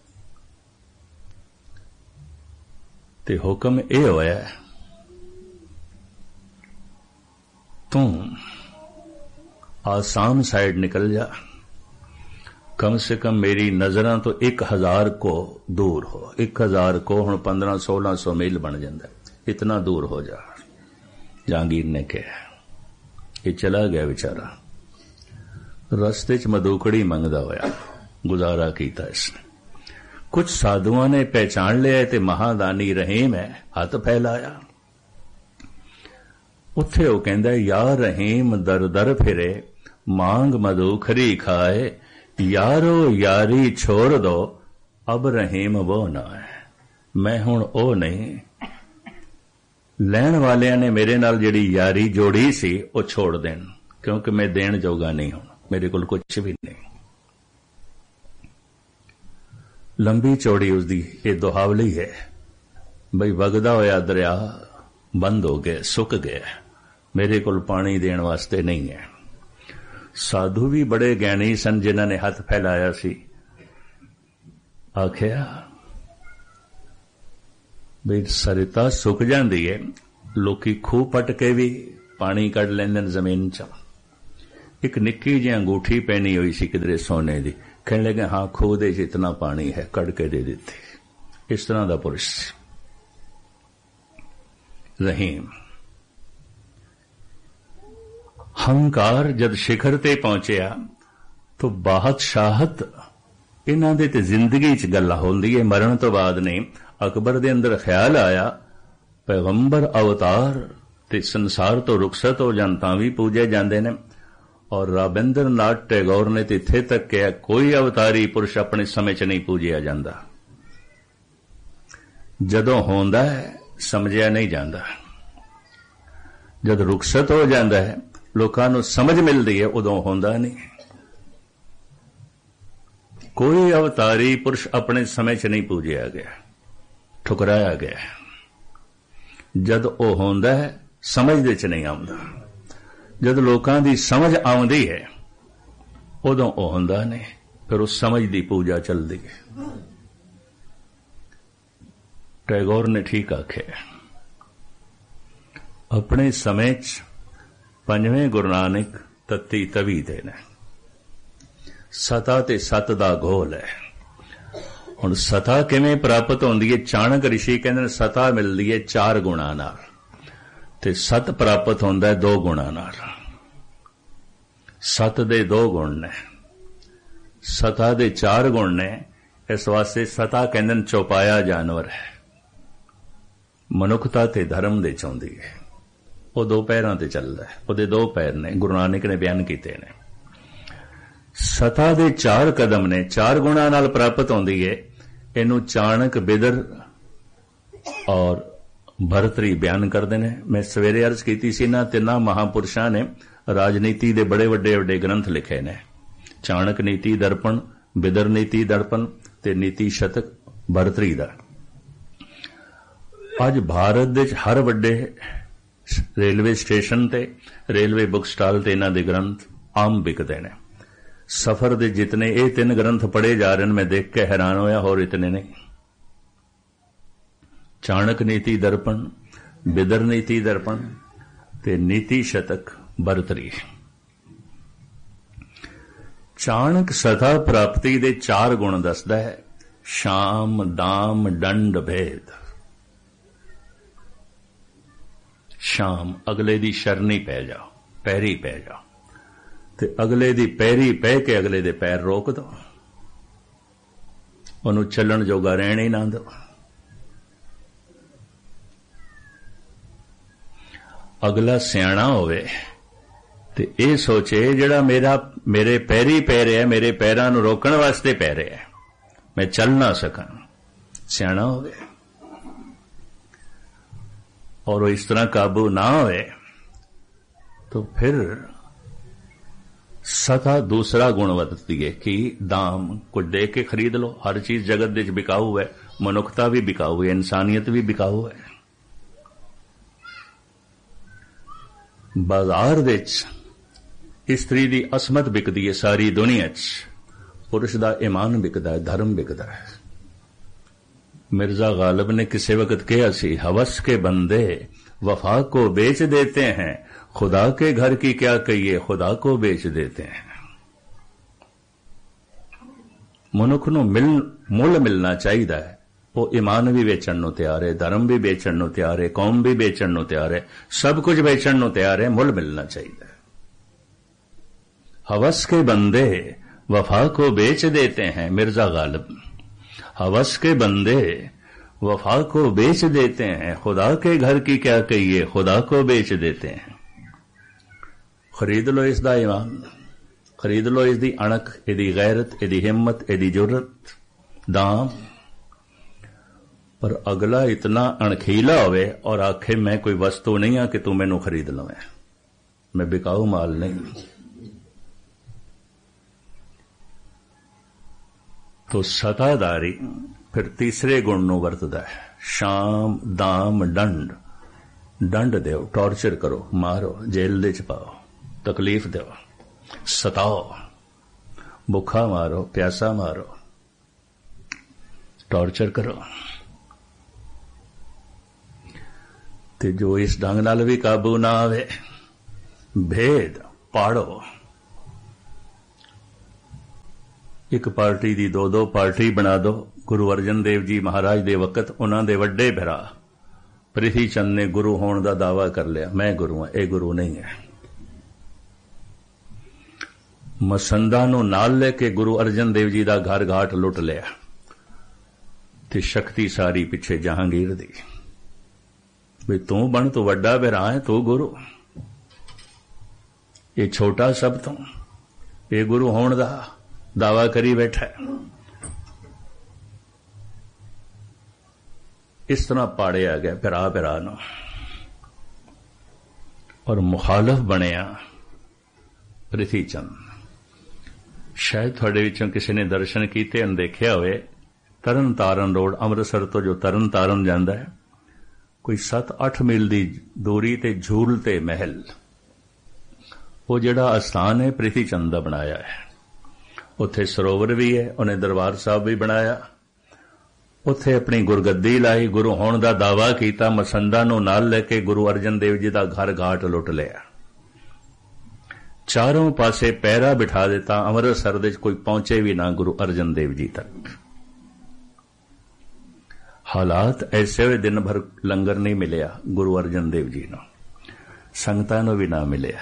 ਤੇ ਹੁਕਮ ਇਹ ਹੋਇਆ, ਤੂੰ ਆਸਾਮ ਸਾਈਡ ਨਿਕਲ ਜਾ, ਕਮ ਸੇ ਕਮ ਮੇਰੀ ਨਜ਼ਰਾਂ ਤੋਂ 1000 ਕੋ ਦੂਰ ਹੋ। 1000 ਕੋ ਹੁਣ 1500-1600 ਮੀਲ ਬਣ ਜਾਂਦਾ, ਇਤਨਾ ਦੂਰ ਹੋ ਜਾ। ਜਹਾਂਗੀਰ ਨੇ ਕਿਹਾ। ਇਹ ਚਲਾ ਗਿਆ ਵਿਚਾਰਾ, ਰਸਤੇ 'ਚ ਮਦੂਕੜੀ ਮੰਗਦਾ ਹੋਇਆ ਗੁਜ਼ਾਰਾ ਕੀਤਾ ਇਸਨੇ। ਕੁਝ ਸਾਧੂਆਂ ਨੇ ਪਹਿਚਾਣ ਲਿਆ ਤੇ ਮਹਾਦਾਨੀ ਰਹੀਮ ਹੈ, ਹੱਥ ਫੈਲਾਇਆ। ਉੱਥੇ ਉਹ ਕਹਿੰਦਾ, ਯਾ ਰਹੀਮ ਦਰ ਦਰ ਫਿਰੇ, मांग मधुखरी खाए, यारो यारी छोड़ दो, अब रहीम वो ना है। मैं हुण ओ नहीं, ਲੈਣ ਵਾਲਿਆਂ ਨੇ ਮੇਰੇ ਨਾਲ ਜਿਹੜੀ ਯਾਰੀ ਜੋੜੀ ਸੀ ਉਹ ਛੋੜ ਦੇਣ, ਕਿਉਂਕਿ ਮੈਂ ਦੇਣ ਜੋਗਾ ਨਹੀਂ ਹੁਣ, ਮੇਰੇ ਕੋਲ ਕੁਝ ਵੀ ਨਹੀਂ। ਲੰਬੀ ਚੌੜੀ ਉਸਦੀ ਇਹ ਦੁਹਾਵਲੀ ਹੈ, ਬਈ ਵਗਦਾ ਹੋਇਆ ਦਰਿਆ ਬੰਦ ਹੋ ਗਿਆ, ਸੁੱਕ ਗਿਆ, ਮੇਰੇ ਕੋਲ ਪਾਣੀ ਦੇਣ ਵਾਸਤੇ ਨਹੀਂ ਹੈ। ਸਾਧੂ ਵੀ ਬੜੇ ਗਿਆਨੀ ਸਨ ਜਿਨ੍ਹਾਂ ਨੇ ਹੱਥ ਫੈਲਾਇਆ ਸੀ, आखिया भी सरिता सुक जाती है, लोकी खूह पट के भी पानी कढ़ लेंदे जमीन च। एक निक्की जी अंगूठी पहनी हुई सी किधरे सोने की, कहने लगे हाँ खूह दे इतना पानी है, कढ़ के दे देती। इस तरह का पुरुष रहीम। हंकार जद शिखर ते पहुंचया तो बादशाहत इन्हां दे ते जिंदगी च गल होंदी है, मरण तो बाद नहीं। अकबर दे अंदर ख्याल आया पैगंबर अवतार ते संसार तो रुखसत हो जान तां भी पूजे जांदे ने, और राबिंद्र नाथ टैगोर ने तो इत्थे तक कहा कोई अवतारी पुरुष अपने समय च नहीं पूजिया जांदा। जदों होंदा है समझिया नहीं जांदा, जद रुखसत हो जांदा है लोकां नूं समझ मिलदी है, उदों होंदा नहीं। कोई अवतारी पुरुष अपने समय च नहीं पूजिया गया, ठुकराया गया। जद ओ होंदा है समझ दे च नहीं आउंदा, जद लोकां दी समझ आउंदी है उदों ओ होंदा नहीं, फिर उस समझ दी पूजा चलदी है। टैगोर ने ठीक आख्या, अपने समय च पंजवें गुरु नानक तत्ती तवी दे ने, सता ते सत दा घोल है। हुण सता किवें प्राप्त होंदी है? चाणक ऋषि कहंदे सता मिलदी है 4 गुणा नाल, ते सत प्राप्त होंदा है 2 गुणा नाल। सत दे 2 गुण ने, सता दे 4 गुण ने। इस वास्ते सता कहंदे चौपाया जानवर है, मनुखता ते धर्म दे चाहुंदी है। वो 2 पैरां ते चलदा है, उहदे 2 पैर ने, गुरु नानक ने बयान कीते ने। सता दे 4 कदम ने, 4 गुणा नाल प्राप्त होंदी है। इनू चाणक, बिदर और भरतरी बयान करते हैं। मैं सवेरे अर्ज की सी, इन्हां तिन्हां महापुरुषां ने राजनीति दे बड़े वड्डे वड्डे ग्रंथ लिखे ने। चाणक नीति दर्पण, बिदर नीति दर्पण ते नीति शतक भरतरी दा। अज भारत दे हर वड्डे रेलवे स्टेशन ते, रेलवे बुक स्टाल ते इन्हां दे ग्रंथ आम बिकदे ने। सफर दे जितने ये 3 ग्रंथ पढ़े जा रहे हैं, मैं देख के हैरान होया, और इतने नहीं। चाणक नीति दर्पण, बिदर नीति दर्पण ते नीति शतक भरतरी। चाणक सता प्राप्ति दे 4 गुण दसदा है, शाम, दाम, दंड, भेद। शाम अगले दी शरणी पै जाओ, पैरी पै जाओ, ते अगले दी पैरी पै के अगले दे पैर रोक दो, उन्होंने चलन जोगा रहने ही ना दो। अगला सियाणा होवे ते ये सोचे जिहड़ा मेरे पैरी पै रहा, मेरे पैरां नूं रोकण वास्ते पै रहा, मैं चल ना सकां, सियाणा होवे। और वो इस तरह काबू ना होवे तो फिर सता दूसरा गुण वरतती है कि दाम, कुछ दे के खरीद लो। हर चीज जगत दे बिकाऊ है, मनुखता भी बिकाऊ है, इंसानियत भी बिकाऊ है। बाजार दे स्त्री दी असमत बिकदी है सारी दुनिया च, पुरुष दा ईमान बिकदा है, धर्म बिकदा है। मिर्जा गालिब ने किसी वक्त कहा सी, हवस के बंदे वफा को बेच देते हैं, खुदा के घर की क्या कहिए, खुदा को बेच देते हैं। मनुख नूं मुल मिलना चाहिए है। वो ईमान भी बेचण नूं तैयार है, धर्म भी बेचण नूं तैयार है, कौम भी बेचण नूं तैयार है, सब कुछ बेचण नूं तैयार है। मुल मिलना चाहिए। हवस के बंदे वफा को बेच देते हैं, मिर्जा गालिब। हवस के बंदे वफा को बेच देते हैं, खुदा के घर की क्या कहिए, खुदा को बेच देते हैं। खरीद लो इसदा ईमान, खरीद लो इसदी अणख, इहदी गैरत, इहदी हिम्मत, इहदी जुर्रत, दाम। पर अगला इतना अणखीला होवे और आखे मैं कोई वस्तु नहीं हाँ कि तू मैनू खरीद लवे, मैं बिकाऊ माल नहीं। तो सतादारी फिर तीसरे गुण नूं वरतदा है, शाम, दाम, दंड। दंड दो, टॉर्चर करो, मारो, जेल दे च पाओ, तकलीफ दो, सताओ, भुखा मारो, प्यासा मारो। ਟੌਰਚਰ ਕਰੋ। ਤੇ ਜੋ ਇਸ ਢੰਗ ਨਾਲ ਵੀ ਕਾਬੂ ਨਾ ਆਵੇ, ਭੇਦ ਪਾੜੋ। ਇੱਕ ਪਾਰਟੀ ਦੀ ਦੋ ਪਾਰਟੀ ਬਣਾ ਦੋ। ਗੁਰੂ ਅਰਜਨ ਦੇਵ ਜੀ ਮਹਾਰਾਜ ਦੇ ਵਕਤ ਉਹਨਾਂ ਦੇ ਵੱਡੇ ਭਰਾ ਪ੍ਰਿਥੀ ਚੰਦ ਨੇ ਗੁਰੂ ਹੋਣ ਦਾ ਦਾਅਵਾ ਕਰ ਲਿਆ, ਮੈਂ ਗੁਰੂ ਹਾਂ, ਇਹ ਗੁਰੂ ਨਹੀਂ ਹੈ। ਮਸੰਦਾਂ ਨੂੰ ਨਾਲ ਲੈ ਕੇ ਗੁਰੂ ਅਰਜਨ ਦੇਵ ਜੀ ਦਾ ਘਰ ਘਾਟ ਲੁੱਟ ਲਿਆ ਤੇ ਸ਼ਕਤੀ ਸਾਰੀ ਪਿੱਛੇ ਜਹਾਂਗੀਰ ਦੀ, ਵੀ ਤੂੰ ਬਣ, ਤੂੰ ਵੱਡਾ ਭਰਾ ਹੈ, ਤੂੰ ਗੁਰੂ, ਇਹ ਛੋਟਾ ਸਭ ਤੋਂ, ਇਹ ਗੁਰੂ ਹੋਣ ਦਾ ਦਾਅਵਾ ਕਰੀ ਬੈਠਾ। ਇਸ ਤਰ੍ਹਾਂ ਪਾੜਿਆ ਗਿਆ ਭਰਾ ਨੂੰ, ਔਰ ਮੁਖਾਲਫ ਬਣਿਆ ਪ੍ਰਿਥੀ ਚੰਦ। ਸ਼ਾਇਦ ਤੁਹਾਡੇ ਵਿੱਚੋਂ ਕਿਸੇ ਨੇ ਦਰਸ਼ਨ ਕੀਤੇ ਹਨ, ਦੇਖਿਆ ਹੋਵੇ, ਤਰਨ ਤਾਰਨ ਰੋਡ ਅੰਮ੍ਰਿਤਸਰ ਤੋਂ ਜੋ ਤਰਨ ਤਾਰਨ ਜਾਂਦਾ ਹੈ, ਕੋਈ 7-8 ਮੀਲ ਦੀ ਦੂਰੀ ਤੇ ਝੂਲ ਤੇ ਮਹਿਲ, ਉਹ ਜਿਹੜਾ ਅਸਥਾਨ ਹੈ ਪ੍ਰਿਥੀ ਚੰਦ ਦਾ ਬਣਾਇਆ ਹੈ। ਉੱਥੇ ਸਰੋਵਰ ਵੀ ਹੈ, ਉਹਨੇ ਦਰਬਾਰ ਸਾਹਿਬ ਵੀ ਬਣਾਇਆ, ਉੱਥੇ ਆਪਣੀ ਗੁਰਗੱਦੀ ਲਾਈ, ਗੁਰੂ ਹੋਣ ਦਾ ਦਾਅਵਾ ਕੀਤਾ, ਮਸੰਦਾਂ ਨੂੰ ਨਾਲ ਲੈ ਕੇ ਗੁਰੂ ਅਰਜਨ ਦੇਵ ਜੀ ਦਾ ਘਰ ਘਾਟ ਲੁੱਟ ਲਿਆ, ਚਾਰੋਂ ਪਾਸੇ ਪਹਿਰਾ ਬਿਠਾ ਦਿੱਤਾ, ਅੰਮ੍ਰਿਤਸਰ ਦੇ ਕੋਈ ਪਹੁੰਚੇ ਵੀ ਨਾ ਗੁਰੂ ਅਰਜਨ ਦੇਵ ਜੀ ਤੱਕ। ਹਾਲਾਤ ਐਸੇ ਹੋਏ, ਦਿਨ ਭਰ ਲੰਗਰ ਨਹੀਂ ਮਿਲਿਆ ਗੁਰੂ ਅਰਜਨ ਦੇਵ ਜੀ ਨੂੰ, ਸੰਗਤਾਂ ਨੂੰ ਵੀ ਨਾ ਮਿਲਿਆ।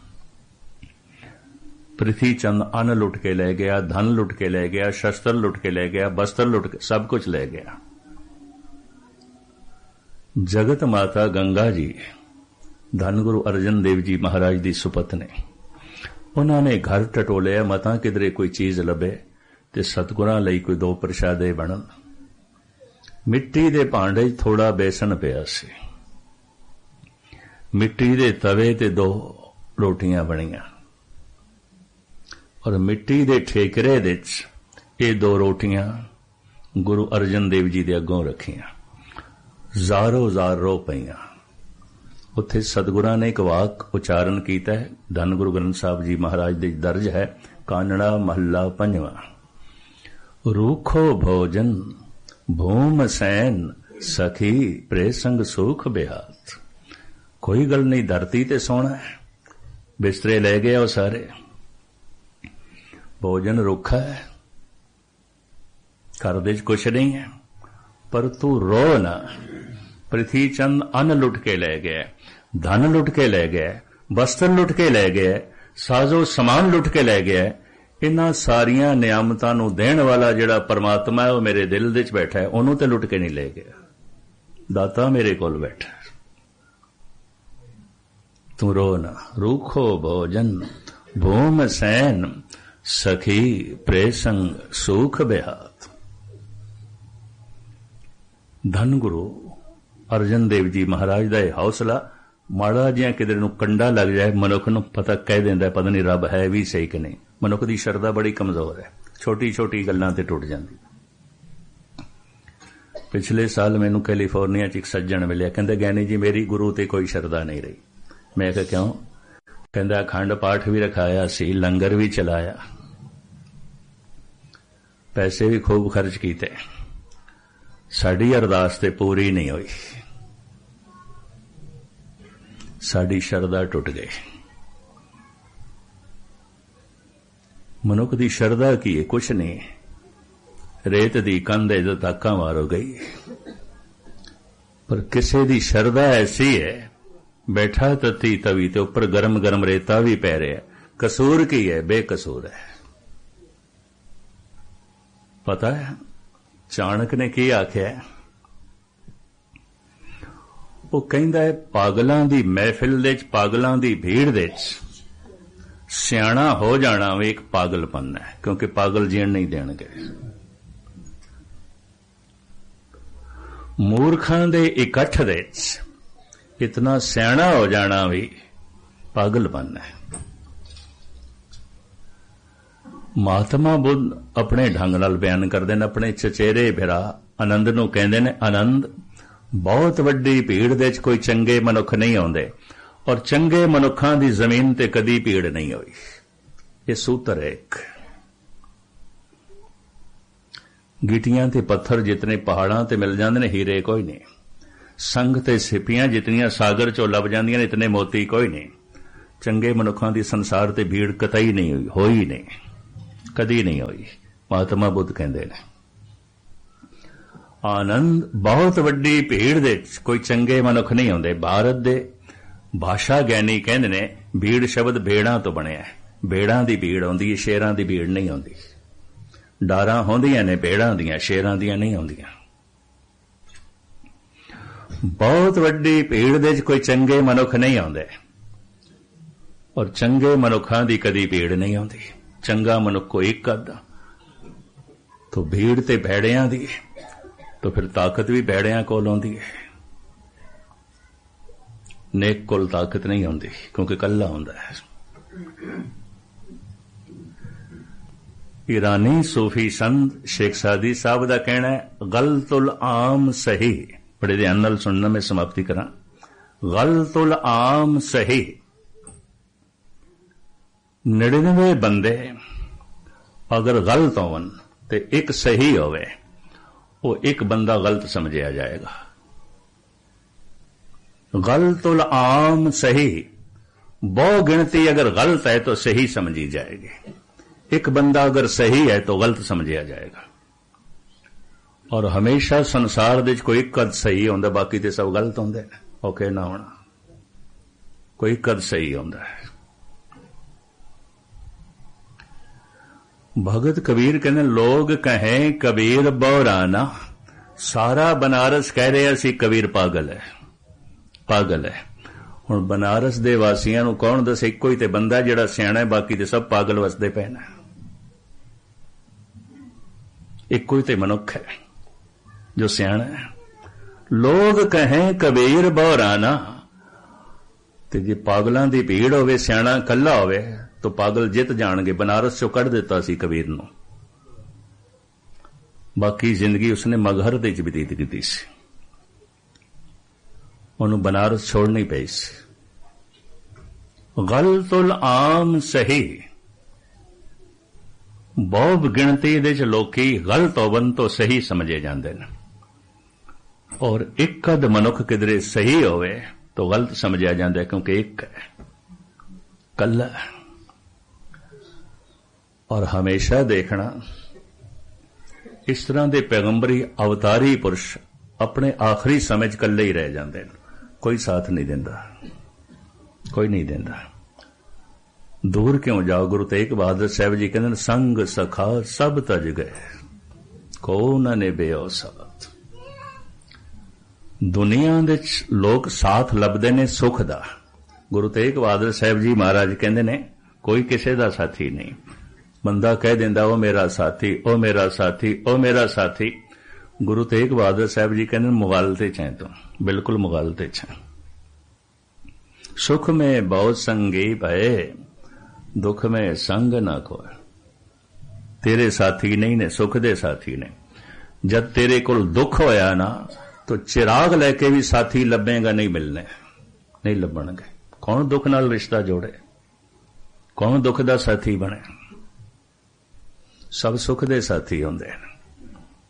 ਪ੍ਰਿਥੀ ਚੰਦ ਅੰਨ ਲੁੱਟ ਕੇ ਲੈ ਗਿਆ, ਧਨ ਲੁੱਟ ਕੇ ਲੈ ਗਿਆ, ਸ਼ਸਤਰ ਲੁੱਟ ਕੇ ਲੈ ਗਿਆ, ਬਸਤਰ ਲੁੱਟ ਕੇ, ਸਭ ਕੁਝ ਲੈ ਗਿਆ। ਜਗਤ ਮਾਤਾ ਗੰਗਾ ਜੀ ਧੰਨ ਗੁਰੂ ਅਰਜਨ ਦੇਵ ਜੀ ਮਹਾਰਾਜ ਦੀ ਸੁਪਤ ਨੇ, ਉਹਨਾਂ ਨੇ ਘਰ ਟਟੋਲਿਆ, ਮਤਾਂ ਕਿਧਰੇ ਕੋਈ ਚੀਜ਼ ਲੱਭੇ ਤੇ ਸਤਿਗੁਰਾਂ ਲਈ ਕੋਈ 2 ਪ੍ਰਸ਼ਾਦੇ ਬਣਨ। ਮਿੱਟੀ ਦੇ ਭਾਂਡੇ 'ਚ ਥੋੜਾ ਬੇਸਣ ਪਿਆ ਸੀ, ਮਿੱਟੀ ਦੇ ਤਵੇ ਤੇ 2 ਰੋਟੀਆਂ ਬਣੀਆਂ, ਔਰ ਮਿੱਟੀ ਦੇ ਠੇਕਰੇ ਦੇ 'ਚ ਇਹ 2 ਰੋਟੀਆਂ ਗੁਰੂ ਅਰਜਨ ਦੇਵ ਜੀ ਦੇ ਅੱਗੋਂ ਰੱਖੀਆਂ, ਜ਼ਾਰੋ ਜ਼ਾਰ ਰੋ ਪਈਆਂ। ਉੱਥੇ ਸਤਿਗੁਰਾਂ ਨੇ ਇੱਕ ਵਾਕ ਉਚਾਰਨ ਕੀਤਾ ਹੈ, ਧੰਨ ਗੁਰੂ ਗ੍ਰੰਥ ਸਾਹਿਬ ਜੀ ਮਹਾਰਾਜ ਦੇ ਦਰਜ ਹੈ, ਕਾਨੜਾ ਮਹੱਲਾ 5ਵਾਂ, ਰੂਖੋ ਭੋਜਨ ਭੂਮ ਸੈਨ ਸਖੀ ਪ੍ਰੇਸੰਗ ਸੁਖ ਬਿਹਾਤ। ਕੋਈ ਗੱਲ ਨਹੀਂ, ਧਰਤੀ ਤੇ ਸੋਣਾ ਹੈ, ਬਿਸਤਰੇ ਲੈ ਗਏ ਉਹ ਸਾਰੇ, ਭੋਜਨ ਰੁੱਖਾ ਹੈ, ਘਰ ਦੇ 'ਚ ਕੁਛ ਨਹੀਂ ਹੈ, ਪਰ ਤੂੰ ਰੋ ਨਾ। ਪ੍ਰਿਥੀ ਚੰਦ ਅੰਨ ਲੁੱਟ ਕੇ ਲੈ ਗਿਆ, ਧਨ ਲੁੱਟ ਕੇ ਲੈ ਗਿਆ, ਬਸਤਰ ਲੁੱਟ ਕੇ ਲੈ ਗਿਆ, ਸਾਜ਼ੋ ਸਮਾਨ ਲੁੱਟ ਕੇ ਲੈ ਗਿਆ। ਇਹਨਾਂ ਸਾਰੀਆਂ ਨਿਆਮਤਾਂ ਨੂੰ ਦੇਣ ਵਾਲਾ ਜਿਹੜਾ ਪਰਮਾਤਮਾ ਹੈ, ਉਹ ਮੇਰੇ ਦਿਲ ਦੇ 'ਚ ਬੈਠਾ ਹੈ, ਉਹਨੂੰ ਤੇ ਲੁੱਟ ਕੇ ਨਹੀਂ ਲੈ ਗਿਆ। ਦਾਤਾ ਮੇਰੇ ਕੋਲ ਬੈਠਾ, ਤੂੰ ਰੋ ਨਾ। ਰੂਖੋ ਭੋਜਨ ਭੂਮ ਸੈਨ ਸਖੀ ਪ੍ਰੇਸੰਗ ਸੁਖ ਬਿਹਾਤ। ਧੰਨ ਗੁਰੂ ਅਰਜਨ ਦੇਵ ਜੀ ਮਹਾਰਾਜ ਦਾ ਇਹ ਹੌਸਲਾ, ਮਾੜਾ ਜਿਹਾ ਕਿਧਰੇ ਨੂੰ ਕੰਡਾ ਲੱਗ ਜਾਏ, ਮਨੁੱਖ ਨੂੰ ਪਤਾ ਕਹਿ ਦਿੰਦਾ, ਪਤਾ ਨਹੀਂ ਰੱਬ ਹੈ ਵੀ ਸਹੀ ਕਿ ਨਹੀਂ। ਮਨੁੱਖ ਦੀ ਸ਼ਰਧਾ ਬੜੀ ਕਮਜ਼ੋਰ ਹੈ, ਛੋਟੀ ਛੋਟੀ ਗੱਲਾਂ ਤੇ ਟੁੱਟ ਜਾਂਦੀ। ਪਿਛਲੇ ਸਾਲ ਮੈਨੂੰ ਕੈਲੀਫੋਰਨੀਆ 'ਚ ਇੱਕ ਸੱਜਣ ਮਿਲਿਆ, ਕਹਿੰਦੇ ਗਿਆਨੀ ਜੀ ਮੇਰੀ ਗੁਰੂ ਤੇ ਕੋਈ ਸ਼ਰਧਾ ਨਹੀਂ ਰਹੀ। ਮੈਂ ਕਿਹਾ ਕਿਉਂ? ਕਹਿੰਦਾ ਅਖੰਡ ਪਾਠ ਵੀ ਰਖਾਇਆ ਸੀ, ਲੰਗਰ ਵੀ ਚਲਾਇਆ, ਪੈਸੇ ਵੀ ਖੂਬ ਖਰਚ ਕੀਤੇ, ਸਾਡੀ ਅਰਦਾਸ ਤੇ ਪੂਰੀ ਨਹੀਂ ਹੋਈ, ਸਾਡੀ ਸ਼ਰਧਾ ਟੁੱਟ ਗਈ। ਮਨੁੱਖ ਦੀ ਸ਼ਰਧਾ ਕੀ ਹੈ? ਕੁਛ ਨਹੀਂ, ਰੇਤ ਦੀ ਕੰਧ ਹੈ ਜੋ ਧੱਕਾ ਮਾਰੋ ਗਈ। ਪਰ ਕਿਸੇ ਦੀ ਸ਼ਰਧਾ ਐਸੀ ਹੈ, ਬੈਠਾ ਤਤੀ ਤਵੀ ਤੇ ਉੱਪਰ ਗਰਮ ਗਰਮ ਰੇਤਾ ਵੀ ਪੈ ਰਿਹਾ, ਕਸੂਰ ਕੀ ਹੈ? ਬੇਕਸੂਰ ਹੈ। ਪਤਾ ਹੈ ਚਾਣਕ ਨੇ ਕੀ ਆਖਿਆ? ਉਹ ਕਹਿੰਦਾ ਹੈ ਪਾਗਲਾਂ ਦੀ ਮਹਿਫਿਲ ਦੇ 'ਚ, ਪਾਗਲਾਂ ਦੀ ਭੀੜ ਦੇ 'ਚ ਸਿਆਣਾ ਹੋ ਜਾਣਾ ਵੀ ਇੱਕ ਪਾਗਲਪਨ ਹੈ, ਕਿਉਂਕਿ ਪਾਗਲ ਜੀਣ ਨਹੀਂ ਦੇਣਗੇ। ਮੂਰਖਾਂ ਦੇ ਇਕੱਠ ਦੇ 'ਚ ਇਤਨਾ ਸਿਆਣਾ ਹੋ ਜਾਣਾ ਵੀ ਪਾਗਲਪਨ ਹੈ। ਮਹਾਤਮਾ ਬੁੱਧ ਆਪਣੇ ਢੰਗ ਨਾਲ ਬਿਆਨ ਕਰਦੇ ਨੇ, ਆਪਣੇ ਚਚੇਰੇ ਭਰਾ ਆਨੰਦ ਨੂੰ ਕਹਿੰਦੇ ਨੇ, ਆਨੰਦ ਬਹੁਤ ਵੱਡੀ ਭੀੜ ਦੇ 'ਚ ਕੋਈ ਚੰਗੇ ਮਨੁੱਖ ਨਹੀਂ ਆਉਂਦੇ, ਔਰ ਚੰਗੇ ਮਨੁੱਖਾਂ ਦੀ ਜ਼ਮੀਨ ਤੇ ਕਦੀ ਭੀੜ ਨਹੀਂ ਹੋਈ। ਇਹ ਸੂਤਰ ਹੈ ਇੱਕ। गिटियां ते पत्थर जितने पहाड़ां ते मिल जांदे ने, हीरे कोई नहीं। संग ते सिपियां जितनियां सागर चों लभ जांदियां ने, इतने मोती कोई नहीं। चंगे मनुखां दी संसार ते भीड़ कतई नहीं होई नहीं, कदी नहीं होई। महात्मा बुद्ध कहंदे ने आनंद बहुत वड्डी भीड़ दे कोई चंगे मनुख नहीं आउंदे। भारत दे भाषा ज्ञानी कहंदे ने भीड़ शब्द भेड़ां तो बनिया है। भेड़ां दी भीड़ आउंदी है, शेरां दी भीड़ नहीं आउंदी। डारां होंदियां ने भेड़ां दियां, शेरां दियां नहीं आउंदियां। बहुत वड्डी भीड़ दे कोई चंगे मनुख नहीं आउंदे, और चंगे मनुखां दी कदी भीड़ नहीं आउंदी। चंगा मनुख कोई एक अद्धा, तो भीड़ ते भेड़ियां दी, तो फिर ताकत भी भेड़ियां कोल आउंदी है। नेक कोल ताकत नहीं आउंदी, क्योंकि कल्ला हुंदा है। ईरानी सूफी संत शेख सादी साहब का कहना है गलतुल आम सही। बड़े ध्यान नाल सुनना, मैं समाप्ति करा। गलतुल आम सही, 99 बंदे अगर गलत होवन ते एक सही होवे, वो एक बंदा गलत समझिया जाएगा। गलतुल आम सही, बहु गिनती अगर गलत है तो सही समझी जाएगी। एक बंदा अगर सही है तो गलत समझिया जाएगा। और हमेशा संसार दे कोई एक कद सही होंदा, बाकी ते सब गलत होंदे ने। ओके ना होना, कोई कद सही होंदा है। भगत कबीर कहने लोग कहें कबीर बौराना, सारा बनारस कह रहे असी कबीर पागल है, पागल है। हुण बनारस दे वासियां नूं कौन दसे इक्को ही ते बंदा जिहड़ा सियाणा है, बाकी ते सब पागल वसदे पए ने। इक्को ही ते मनुख है जो सियाणा है। लोग कहें कबीर बौराना, ते जे पागलां दी भीड़ होवे, सियाणा कल्ला होवे, तो पागल जित जाणगे। बनारस चों कढ दिता सी कबीर नूं, बाकी जिंदगी उसने मगहर दे च बतीत कीती सी। ਉਹਨੂੰ बनारस छोड़नी पई सी। गलतुल आम सही, बहुत गिणती दे च लोकी गलत होवन तो सही समझे जांदे ने, और एक अध मनुख किधरे सही होवे तो गलत समझिया जांदा है, क्योंकि एक है, कल्ला। और हमेशा देखना इस तरह के पैगंबरी अवतारी पुरुष अपने आखिरी समय च कल्ले ही रह जाते हैं। कोई साथ नहीं देंदा, कोई नहीं देंदा। दूर क्यों जाओ। गुरु तेग बहादुर साहब जी कहते संग सखा सब तज गए, को न निभयो साथ। दुनिया दे लोग साथ लभदे ने सुख दा। गुरु तेग बहादुर साहब जी महाराज कहते ने कोई किसी दा साथी नहीं। बंदा कह दिंदा ओ मेरा साथी, ओ मेरा साथी, ओ मेरा साथी। गुरु तेग बहादुर साहब जी कहते मुगालते छे, तो बिल्कुल मुगालते छे। सुख में बहुत संगी भये, दुख में संग ना कोई। तेरे साथी नहीं ने, सुख दे साथी ने। जब तेरे कोल दुख होया ना, तो चिराग लेके भी साथी लभेगा नहीं, मिलने नहीं लभणगे। कौन दुख नाल रिश्ता जोड़े, कौन दुख दा साथी बने। सब सुख दे साथी होंदे ने।